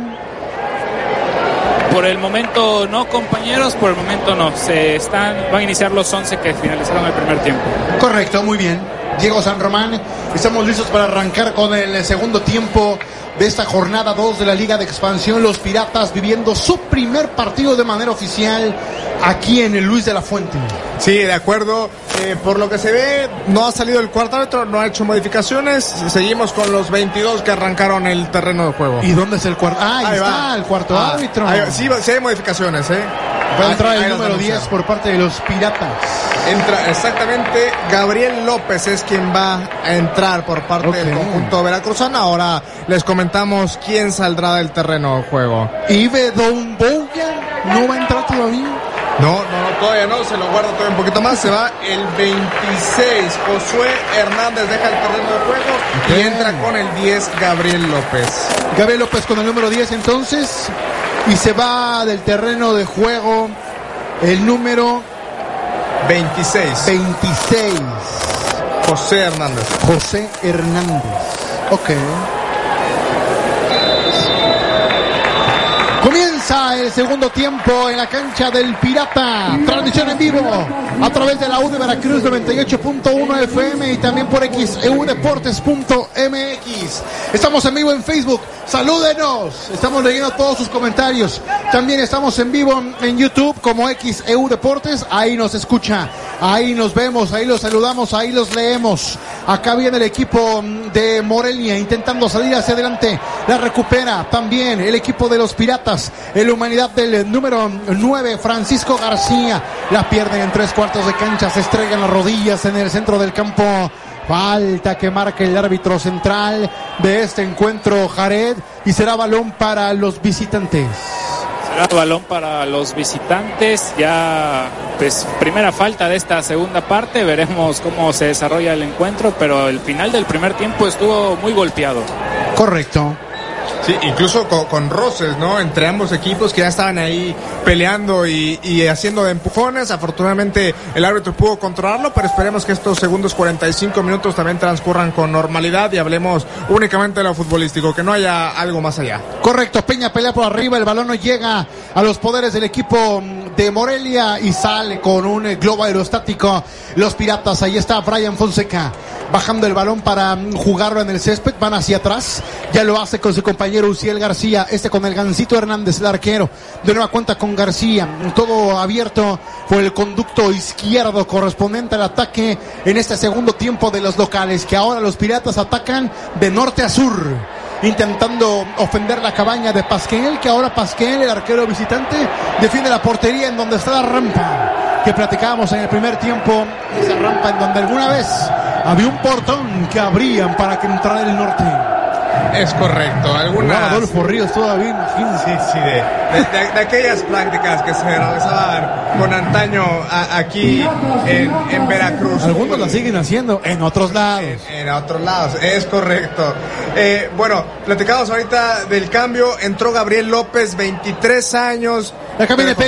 Por el momento no, compañeros, por el momento no. Se están, van a iniciar los once que finalizaron el primer tiempo.
Correcto, muy bien. Diego San Román, estamos listos para arrancar con el segundo tiempo de esta jornada dos de la Liga de Expansión. Los Piratas viviendo su primer partido de manera oficial aquí en el Luis de la Fuente.
Sí, de acuerdo. Eh, por lo que se ve, no ha salido el cuarto árbitro, no ha hecho modificaciones. Seguimos con los veintidós que arrancaron el terreno de juego.
¿Y dónde es el cuarto? Ah, ahí, ahí está va. El cuarto ah, árbitro.
Ahí, sí, sí hay modificaciones, ¿eh?
Va a entrar el número diez por parte de los Piratas.
Entra exactamente Gabriel López es quien va a entrar por parte okay. del conjunto veracruzano. Ahora les comentamos quién saldrá del terreno de juego.
Ibe Don Boya no va a entrar todavía.
No, no, no, todavía no, se lo guarda todavía un poquito más. Se va el veintiséis, Josué Hernández deja el terreno de juego okay. y entra con el diez, Gabriel López.
Gabriel López con el número diez entonces, y se va del terreno de juego el número
veintiséis.
veintiséis.
José Hernández.
José Hernández. Ok. Comienza el segundo tiempo en la cancha del Pirata. Transmisión en vivo a través de la U de Veracruz noventa y ocho punto uno F M y también por x e u deportes punto m x. Estamos en vivo en Facebook. Salúdenos. Estamos leyendo todos sus comentarios. También estamos en vivo en YouTube como X E U Deportes. Ahí nos escucha. Ahí nos vemos. Ahí los saludamos. Ahí los leemos. Acá viene el equipo de Morelia intentando salir hacia adelante. La recupera también el equipo de los Piratas. En la humanidad del número nueve, Francisco García. La pierden en tres cuartos de cancha. Se estrellan las rodillas en el centro del campo. Falta que marque el árbitro central de este encuentro, Jared, y será balón para los visitantes.
Será balón para los visitantes. Ya, pues, primera falta de esta segunda parte. Veremos cómo se desarrolla el encuentro, pero el final del primer tiempo estuvo muy golpeado.
Correcto.
Sí, Sí, incluso con, con roces, ¿no? Entre ambos equipos que ya estaban ahí peleando y, y haciendo de empujones. Afortunadamente el árbitro pudo controlarlo, pero esperemos que estos segundos cuarenta y cinco minutos también transcurran con normalidad y hablemos únicamente de lo futbolístico, que no haya algo más allá.
Correcto, Peña pelea por arriba, el balón no llega a los poderes del equipo de Morelia y sale con un globo aerostático los Piratas. Ahí está Brian Fonseca bajando el balón para jugarlo en el césped, van hacia atrás, ya lo hace con su compañero Uciel García, este con el Gancito Hernández, el arquero, de nueva cuenta con García, todo abierto por el conducto izquierdo correspondiente al ataque en este segundo tiempo de los locales, que ahora los Piratas atacan de norte a sur, intentando ofender la cabaña de Pasquel, que ahora Pasquel, el arquero visitante, defiende la portería en donde está la rampa que platicábamos en el primer tiempo, esa rampa en donde alguna vez había un portón que abrían para que entrara el norte.
Es correcto, algunas...
Adolfo Ríos todavía, imagínense.
Sí, sí, de, de, de, de aquellas prácticas que se realizaban con antaño a, aquí en, en Veracruz.
Algunos la siguen haciendo en otros lados.
En, en otros lados, es correcto. Eh, bueno, platicamos ahorita del cambio, entró Gabriel López, veintitrés años.
Acá viene Peña.